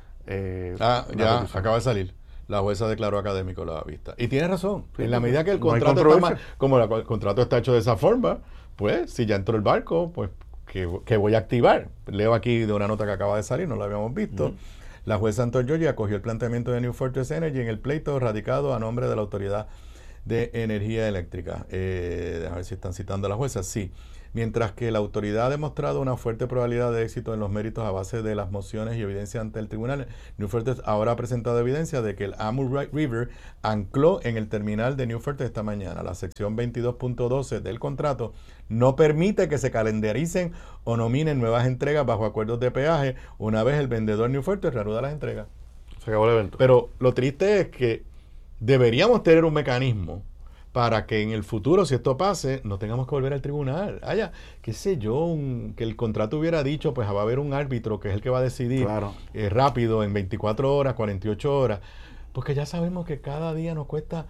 Ya acaba de salir. La jueza declaró académico la vista. Y tiene razón. Sí, en la medida que el contrato el contrato está hecho de esa forma, pues si ya entró el barco, pues que voy a activar. Leo aquí de una nota que acaba de salir, no lo habíamos visto. La jueza Anton Georgia acogió el planteamiento de New Fortress Energy en el pleito radicado a nombre de la Autoridad de Energía Eléctrica. Déjame ver si están citando a la jueza. Sí. Mientras que la autoridad ha demostrado una fuerte probabilidad de éxito en los méritos a base de las mociones y evidencia ante el tribunal, New Fortress ahora ha presentado evidencia de que el Amur River ancló en el terminal de New Fortress esta mañana. La sección 22.12 del contrato no permite que se calendaricen o nominen nuevas entregas bajo acuerdos de peaje una vez el vendedor New Fortress reanuda las entregas. Se acabó el evento. Pero lo triste es que deberíamos tener un mecanismo para que en el futuro, si esto pase, no tengamos que volver al tribunal. Qué sé yo, que el contrato hubiera dicho, pues va a haber un árbitro que es el que va a decidir rápido, en 24 horas, 48 horas, porque ya sabemos que cada día nos cuesta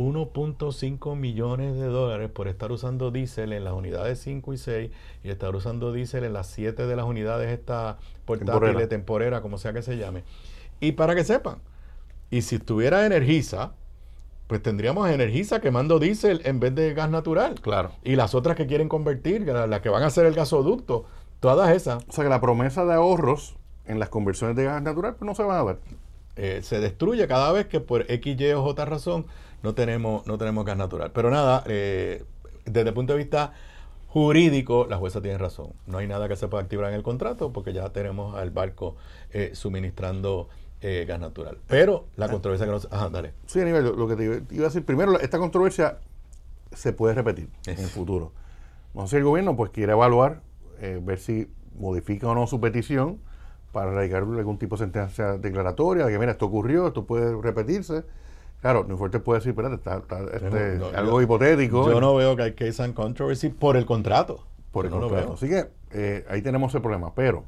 1.5 millones de dólares por estar usando diésel en las unidades 5 y 6 y estar usando diésel en las 7 de las unidades estas portátiles, temporera, como sea que se llame. Y para que sepan, y si estuviera Energisa, pues tendríamos Energisa quemando diésel en vez de gas natural. Claro. Y las otras que quieren convertir, las que van a hacer el gasoducto, todas esas. O sea que la promesa de ahorros en las conversiones de gas natural pues no se van a ver. Se destruye cada vez que por X, Y o J razón no tenemos gas natural. Pero nada, desde el punto de vista jurídico, la jueza tiene razón. No hay nada que se pueda activar en el contrato porque ya tenemos al barco suministrando gas natural. Pero la controversia que nos... dale. Sí, Aníbal, lo que te iba a decir, primero, esta controversia se puede repetir en el futuro. No sé si el gobierno pues quiere evaluar, ver si modifica o no su petición para radicar algún tipo de sentencia declaratoria, de que mira, esto ocurrió, esto puede repetirse. Claro, New Fortress puede decir, espérate, algo hipotético. Yo no veo que hay case and controversy por el contrato. Por el contrato. Así que ahí tenemos el problema. Pero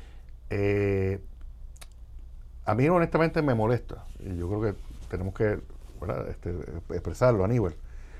a mí honestamente me molesta, y yo creo que tenemos que expresarlo, Aníbal.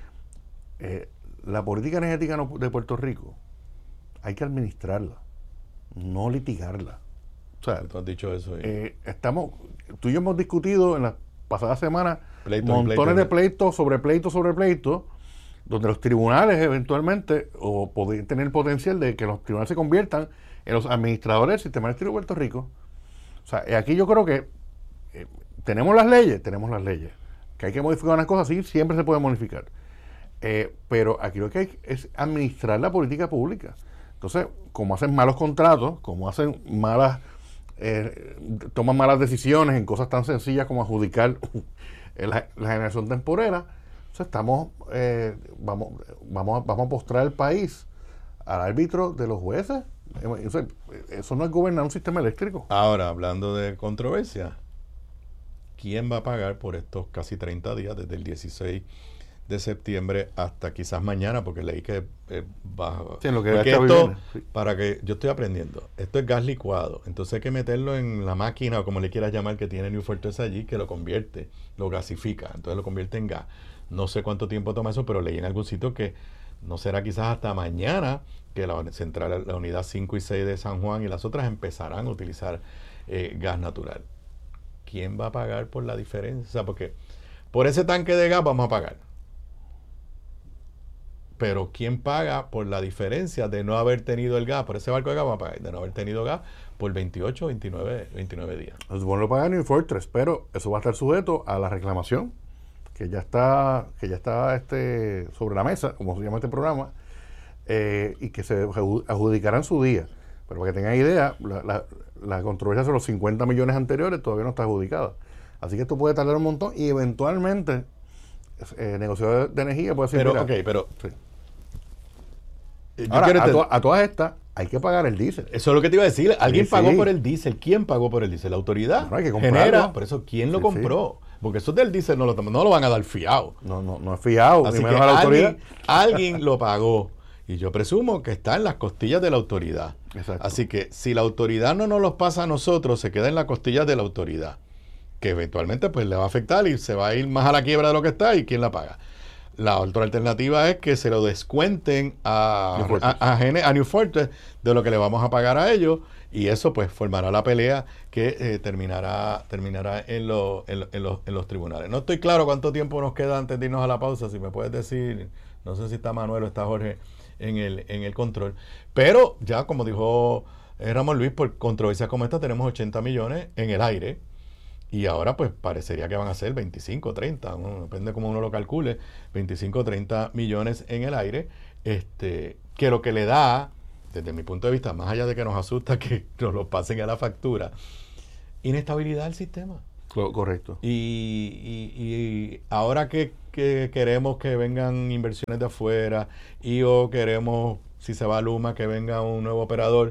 La política energética de Puerto Rico hay que administrarla, no litigarla. O sea, tú has dicho eso. Tú y yo hemos discutido en las pasadas semanas montones de pleitos sobre pleitos, donde los tribunales eventualmente o pueden tener el potencial de que los tribunales se conviertan en los administradores del sistema eléctrico de Puerto Rico. O sea, aquí yo creo que tenemos las leyes, que hay que modificar unas cosas, sí, siempre se puede modificar. Pero aquí lo que hay es administrar la política pública. Entonces, como hacen malos contratos, como hacen toman malas decisiones en cosas tan sencillas como adjudicar la generación temporera, entonces vamos a postrar el país al árbitro de los jueces. Eso no es gobernar un sistema eléctrico. Ahora, hablando de controversia, ¿quién va a pagar por estos casi 30 días, desde el 16 de septiembre hasta quizás mañana? Porque leí que va... Sí, lo que porque esto, para que yo estoy aprendiendo, esto es gas licuado, entonces hay que meterlo en la máquina, o como le quieras llamar, que tiene New Fortress allí, que lo convierte, lo gasifica, entonces lo convierte en gas. No sé cuánto tiempo toma eso, pero leí en algún sitio que no será quizás hasta mañana que la unidad 5 y 6 de San Juan y las otras empezarán a utilizar gas natural. ¿Quién va a pagar por la diferencia? O sea, porque por ese tanque de gas vamos a pagar. Pero ¿quién paga por la diferencia de no haber tenido el gas? Por ese barco de gas vamos a pagar, de no haber tenido gas por 28, 29 días. Es bueno lo pagar New Fortress, pero eso va a estar sujeto a la reclamación que ya está sobre la mesa, como se llama este programa, y que se adjudicará en su día. Pero para que tengan idea, la controversia sobre los 50 millones anteriores todavía no está adjudicada. Así que esto puede tardar un montón y eventualmente negociador de energía puede decir... Sí. Ahora, a todas estas hay que pagar el diésel. Eso es lo que te iba a decir. Alguien pagó por el diésel. ¿Quién pagó por el diésel? ¿La autoridad? No, hay que comprarlo. Por eso, ¿quién lo compró? Porque eso del diésel no lo van a dar fiado. No es fiado. Así que la autoridad. Alguien lo pagó. Y yo presumo que está en las costillas de la autoridad. Exacto. Así que si la autoridad no nos los pasa a nosotros, se queda en las costillas de la autoridad, que eventualmente pues le va a afectar y se va a ir más a la quiebra de lo que está, y ¿quién la paga? La otra alternativa es que se lo descuenten a New Fortress de lo que le vamos a pagar a ellos, y eso pues formará la pelea que terminará en los tribunales. No estoy claro cuánto tiempo nos queda antes de irnos a la pausa, si me puedes decir, no sé si está Manuel o está Jorge en el control, pero ya como dijo Ramón Luis, por controversias como esta tenemos 80 millones en el aire. Y ahora pues parecería que van a ser 25, 30, depende cómo uno lo calcule, 25, 30 millones en el aire, que lo que le da, desde mi punto de vista, más allá de que nos asusta que nos lo pasen a la factura, inestabilidad del sistema. Correcto. Y ahora que queremos que vengan inversiones de afuera o queremos, si se va a Luma, que venga un nuevo operador,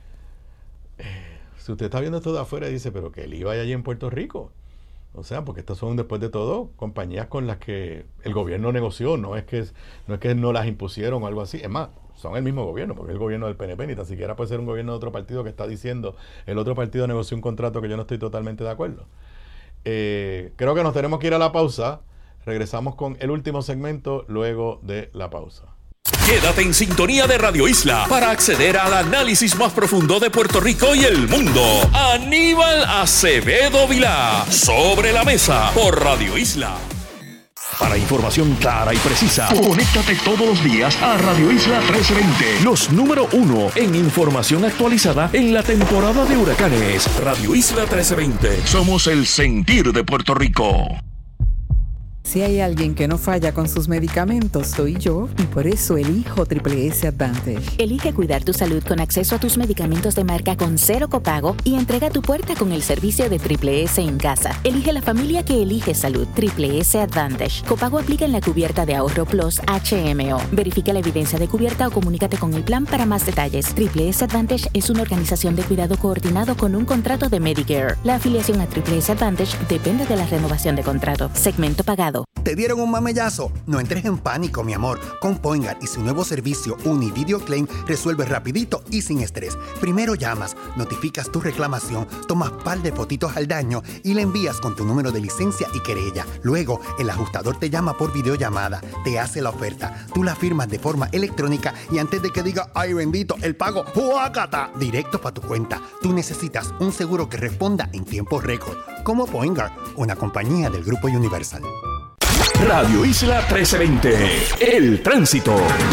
si usted está viendo esto de afuera y dice, pero que el IVA hay allí en Puerto Rico. O sea, porque estas son, después de todo, compañías con las que el gobierno negoció, no es que no las impusieron o algo así. Es más, son el mismo gobierno, porque es el gobierno del PNP, ni tan siquiera puede ser un gobierno de otro partido que está diciendo, el otro partido negoció un contrato que yo no estoy totalmente de acuerdo. Creo que nos tenemos que ir a la pausa. Regresamos con el último segmento luego de la pausa. Quédate en sintonía de Radio Isla para acceder al análisis más profundo de Puerto Rico y el mundo. Aníbal Acevedo Vilá, Sobre la Mesa, por Radio Isla. Para información clara y precisa, conéctate todos los días a Radio Isla 1320, los número 1 en información actualizada en la temporada de huracanes. Radio Isla 1320, somos el sentir de Puerto Rico. Si hay alguien que no falla con sus medicamentos, soy yo, y por eso elijo Triple S Advantage. Elige cuidar tu salud con acceso a tus medicamentos de marca con 0 copago y entrega a tu puerta con el servicio de Triple S en casa. Elige la familia que elige salud. Triple S Advantage. Copago aplica en la cubierta de Ahorro Plus HMO. Verifica la evidencia de cubierta o comunícate con el plan para más detalles. Triple S Advantage es una organización de cuidado coordinado con un contrato de Medicare. La afiliación a Triple S Advantage depende de la renovación de contrato. Segmento pagado. ¿Te dieron un mamellazo? No entres en pánico, mi amor. Con Poingar y su nuevo servicio Univideo Claim resuelves rapidito y sin estrés. Primero llamas, notificas tu reclamación, tomas par de fotitos al daño y le envías con tu número de licencia y querella. Luego, el ajustador te llama por videollamada, te hace la oferta, tú la firmas de forma electrónica y antes de que diga ¡ay bendito! El pago ¡huácata! Directo para tu cuenta. Tú necesitas un seguro que responda en tiempo récord. Como Poingar, una compañía del Grupo Universal. Radio Isla 1320, el tránsito.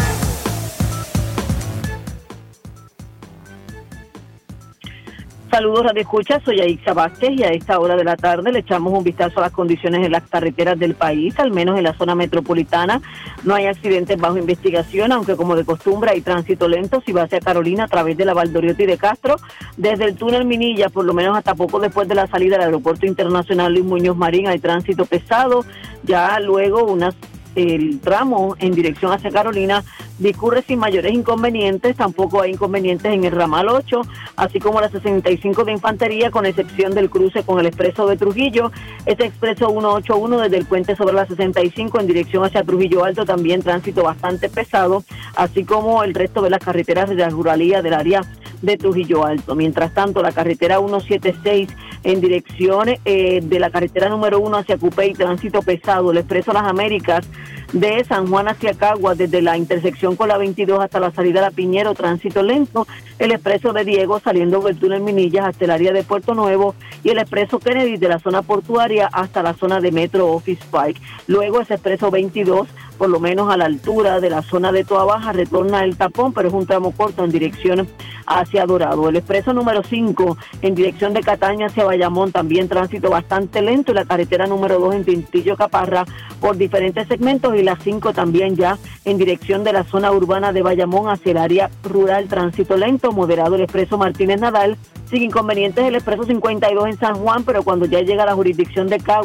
Saludos, Radio Escucha, soy Aixa Vázquez y a esta hora de la tarde le echamos un vistazo a las condiciones en las carreteras del país, al menos en la zona metropolitana. No hay accidentes bajo investigación, aunque como de costumbre hay tránsito lento si va hacia Carolina a través de la Valdoriotti de Castro, desde el túnel Minilla, por lo menos hasta poco después de la salida del Aeropuerto Internacional Luis Muñoz Marín hay tránsito pesado, ya luego el tramo en dirección hacia Carolina discurre sin mayores inconvenientes, tampoco hay inconvenientes en el ramal 8, así como la 65 de Infantería, con excepción del cruce con el expreso de Trujillo. Este expreso 181 desde el puente sobre la 65 en dirección hacia Trujillo Alto, también tránsito bastante pesado, así como el resto de las carreteras de la ruralía del área de Trujillo Alto. Mientras tanto, la carretera 176 en dirección de la carretera número 1 hacia Cupey, tránsito pesado, el expreso Las Américas de San Juan hacia Caguas, desde la intersección con la 22 hasta la salida de la Piñero, tránsito lento, el expreso de Diego saliendo del túnel Minillas hasta el área de Puerto Nuevo y el expreso Kennedy de la zona portuaria hasta la zona de Metro Office Park. Luego ese expreso 22, por lo menos a la altura de la zona de Toa Baja, retorna el tapón, pero es un tramo corto en dirección hacia Dorado. El expreso número 5 en dirección de Cataño hacia Bayamón, también tránsito bastante lento, y la carretera número 2 en Tintillo Caparra por diferentes segmentos, y la 5 también ya en dirección de la zona urbana de Bayamón hacia el área rural, tránsito lento, moderado el expreso Martínez Nadal, sin inconvenientes el expreso 52 en San Juan, pero cuando ya llega a la jurisdicción de Caguas,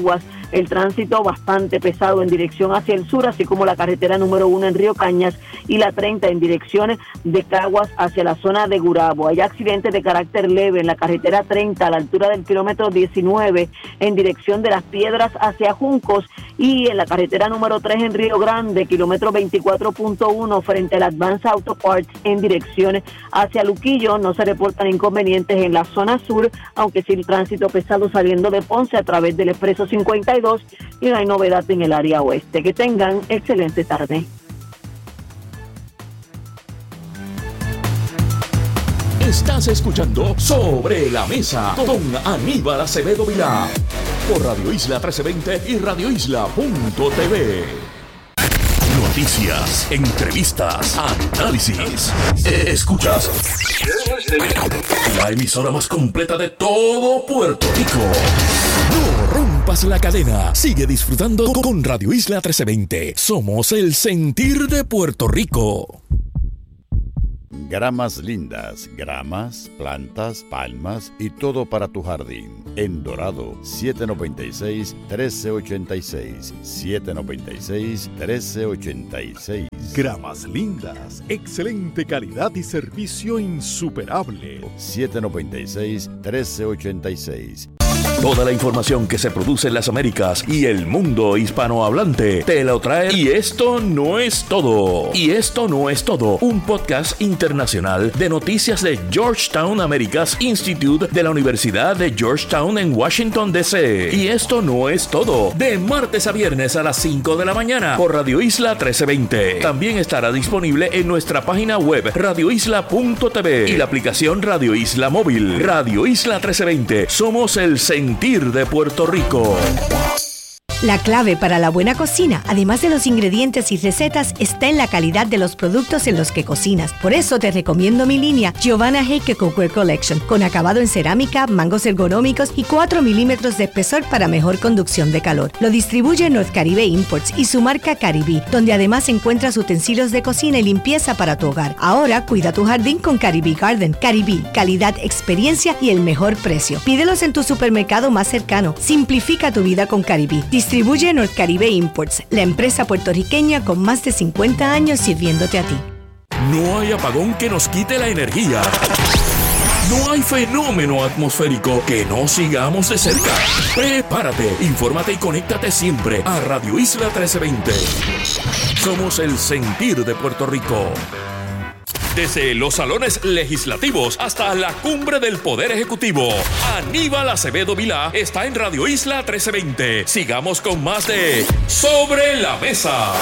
el tránsito bastante pesado en dirección hacia el sur, así como la carretera número 1 en Río Cañas y la 30 en dirección de Caguas hacia la zona de Gurabo. Hay accidentes de carácter leve en la carretera 30 a la altura del kilómetro 19 en dirección de Las Piedras hacia Juncos, y en la carretera número 3 en Río Grande, kilómetro 24.1 frente al Advance Auto Parts en dirección hacia Luquillo. No se reportan inconvenientes en la zona sur, aunque sí el tránsito pesado saliendo de Ponce a través del Expreso 52, y no hay novedad en el área oeste. Que tengan excelente tarde. Estás escuchando Sobre la Mesa con Aníbal Acevedo Vilá por Radio Isla 1320 y radioisla.tv. Noticias, entrevistas, análisis. Escuchas la emisora más completa de todo Puerto Rico. No rompas la cadena. Sigue disfrutando con Radio Isla 1320. Somos el sentir de Puerto Rico. Gramas lindas, gramas, plantas, palmas y todo para tu jardín. En Dorado, 796-1386. 796-1386. Gramas lindas, excelente calidad y servicio insuperable. 796-1386. Toda la información que se produce en las Américas y el mundo hispanohablante te la trae. Y esto no es todo. Y esto no es todo. Un podcast internacional de noticias de Georgetown Americas Institute de la Universidad de Georgetown en Washington, D.C. Y esto no es todo. De martes a viernes a las 5 de la mañana por Radio Isla 1320. También estará disponible en nuestra página web radioisla.tv y la aplicación Radio Isla Móvil. Radio Isla 1320. Somos el sentir de Puerto Rico. La clave para la buena cocina, además de los ingredientes y recetas, está en la calidad de los productos en los que cocinas. Por eso te recomiendo mi línea Giovanna Heike Cookware Collection, con acabado en cerámica, mangos ergonómicos y 4 milímetros de espesor para mejor conducción de calor. Lo distribuye North Caribe Imports y su marca Caribe, donde además encuentras utensilios de cocina y limpieza para tu hogar. Ahora cuida tu jardín con Caribe Garden. Caribe, calidad, experiencia y el mejor precio. Pídelos en tu supermercado más cercano. Simplifica tu vida con Caribe. Distribuye North Caribe Imports, la empresa puertorriqueña con más de 50 años sirviéndote a ti. No hay apagón que nos quite la energía. No hay fenómeno atmosférico que no sigamos de cerca. Prepárate, infórmate y conéctate siempre a Radio Isla 1320. Somos el sentir de Puerto Rico. Desde los salones legislativos hasta la cumbre del Poder Ejecutivo, Aníbal Acevedo Vilá está en Radio Isla 1320. Sigamos con más de Sobre la Mesa.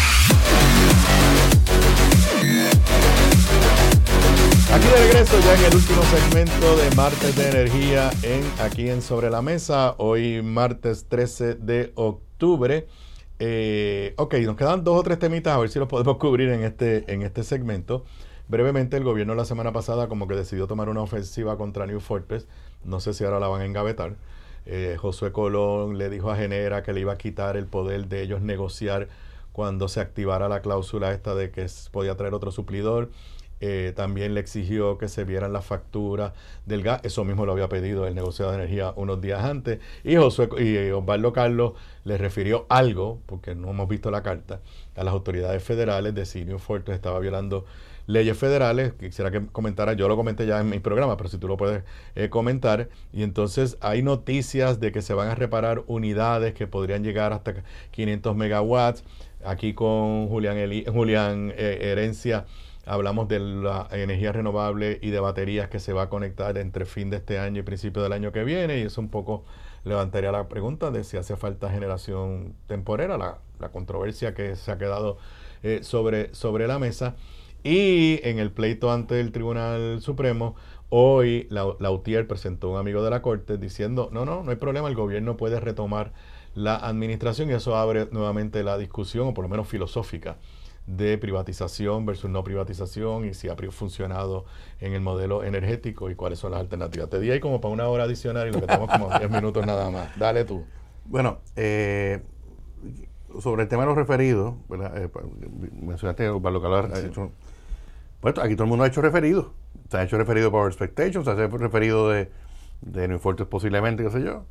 Aquí de regreso ya en el último segmento de Martes de Energía aquí en Sobre la Mesa. Hoy martes 13 de octubre. Nos quedan 2 o 3 temitas a ver si los podemos cubrir en este segmento. Brevemente, el gobierno la semana pasada como que decidió tomar una ofensiva contra New Fortress. No sé si ahora la van a engavetar. Josué Colón le dijo a Genera que le iba a quitar el poder de ellos negociar cuando se activara la cláusula esta de que podía traer otro suplidor. También le exigió que se vieran las facturas del gas. Eso mismo lo había pedido el negociado de energía unos días antes. Y Osvaldo Carlos le refirió algo, porque no hemos visto la carta, a las autoridades federales de si New Fortress estaba violando leyes federales. Quisiera que comentara, yo lo comenté ya en mi programa, pero si tú lo puedes comentar. Y entonces hay noticias de que se van a reparar unidades que podrían llegar hasta 500 megawatts. Aquí con Julián Herencia hablamos de la energía renovable y de baterías que se va a conectar entre fin de este año y principio del año que viene, y eso un poco levantaría la pregunta de si hace falta generación temporera, la controversia que se ha quedado sobre la mesa. Y en el pleito ante el Tribunal Supremo, hoy Lautier presentó un amigo de la Corte diciendo no hay problema, el gobierno puede retomar la administración, y eso abre nuevamente la discusión, o por lo menos filosófica, de privatización versus no privatización, y si ha funcionado en el modelo energético y cuáles son las alternativas. Te di ahí como para 1 hora adicional y lo que tenemos como 10 minutos nada más. Dale tú. Bueno, sobre el tema de los referidos, mencionaste Osvaldo Calar, pues aquí todo el mundo ha hecho referidos. Se ha hecho referido por Expectations, se ha hecho referido de New Fortress posiblemente, qué sé yo.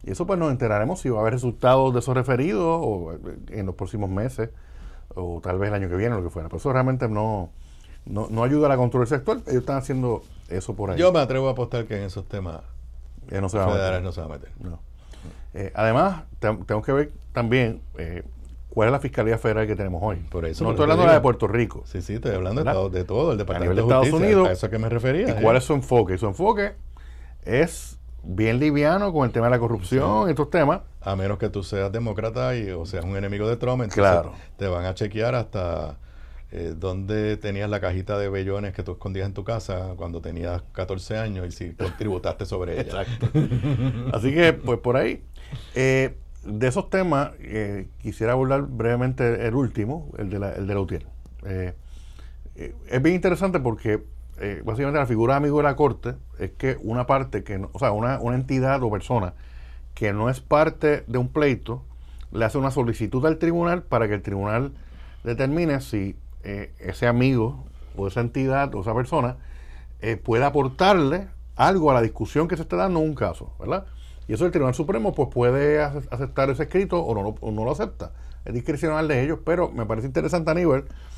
Y eso pues nos enteraremos si va a haber resultados de esos referidos o en los próximos meses o tal vez el año que viene, lo que fuera. Pero eso realmente no ayuda a la controversia actual. Ellos están haciendo eso por ahí. Yo me atrevo a apostar que en esos temas no se va a meter. No. Además, tengo que ver también cuál es la Fiscalía Federal que tenemos hoy. Por eso no estoy hablando de la de Puerto Rico. Sí, estoy hablando de todo, el Departamento de Estados Justicia, Unidos, a eso que me refería. ¿Y cuál es su enfoque? Y su enfoque es bien liviano con el tema de la corrupción y estos temas. A menos que tú seas demócrata o seas un enemigo de Trump, entonces claro, te van a chequear hasta dónde tenías la cajita de vellones que tú escondías en tu casa cuando tenías 14 años y si tributaste sobre ella. Exacto. Así que, pues por ahí. De esos temas, quisiera abordar brevemente el último, el de la UTIER. Es bien interesante porque básicamente la figura de amigo de la Corte es que una parte que no, o sea, una entidad o persona que no es parte de un pleito le hace una solicitud al tribunal para que el tribunal determine si ese amigo o esa entidad o esa persona puede aportarle algo a la discusión que se está dando en un caso, ¿verdad? Y eso el Tribunal Supremo pues puede aceptar ese escrito o no lo acepta. Es discrecional de ellos, pero me parece interesante, Aníbal,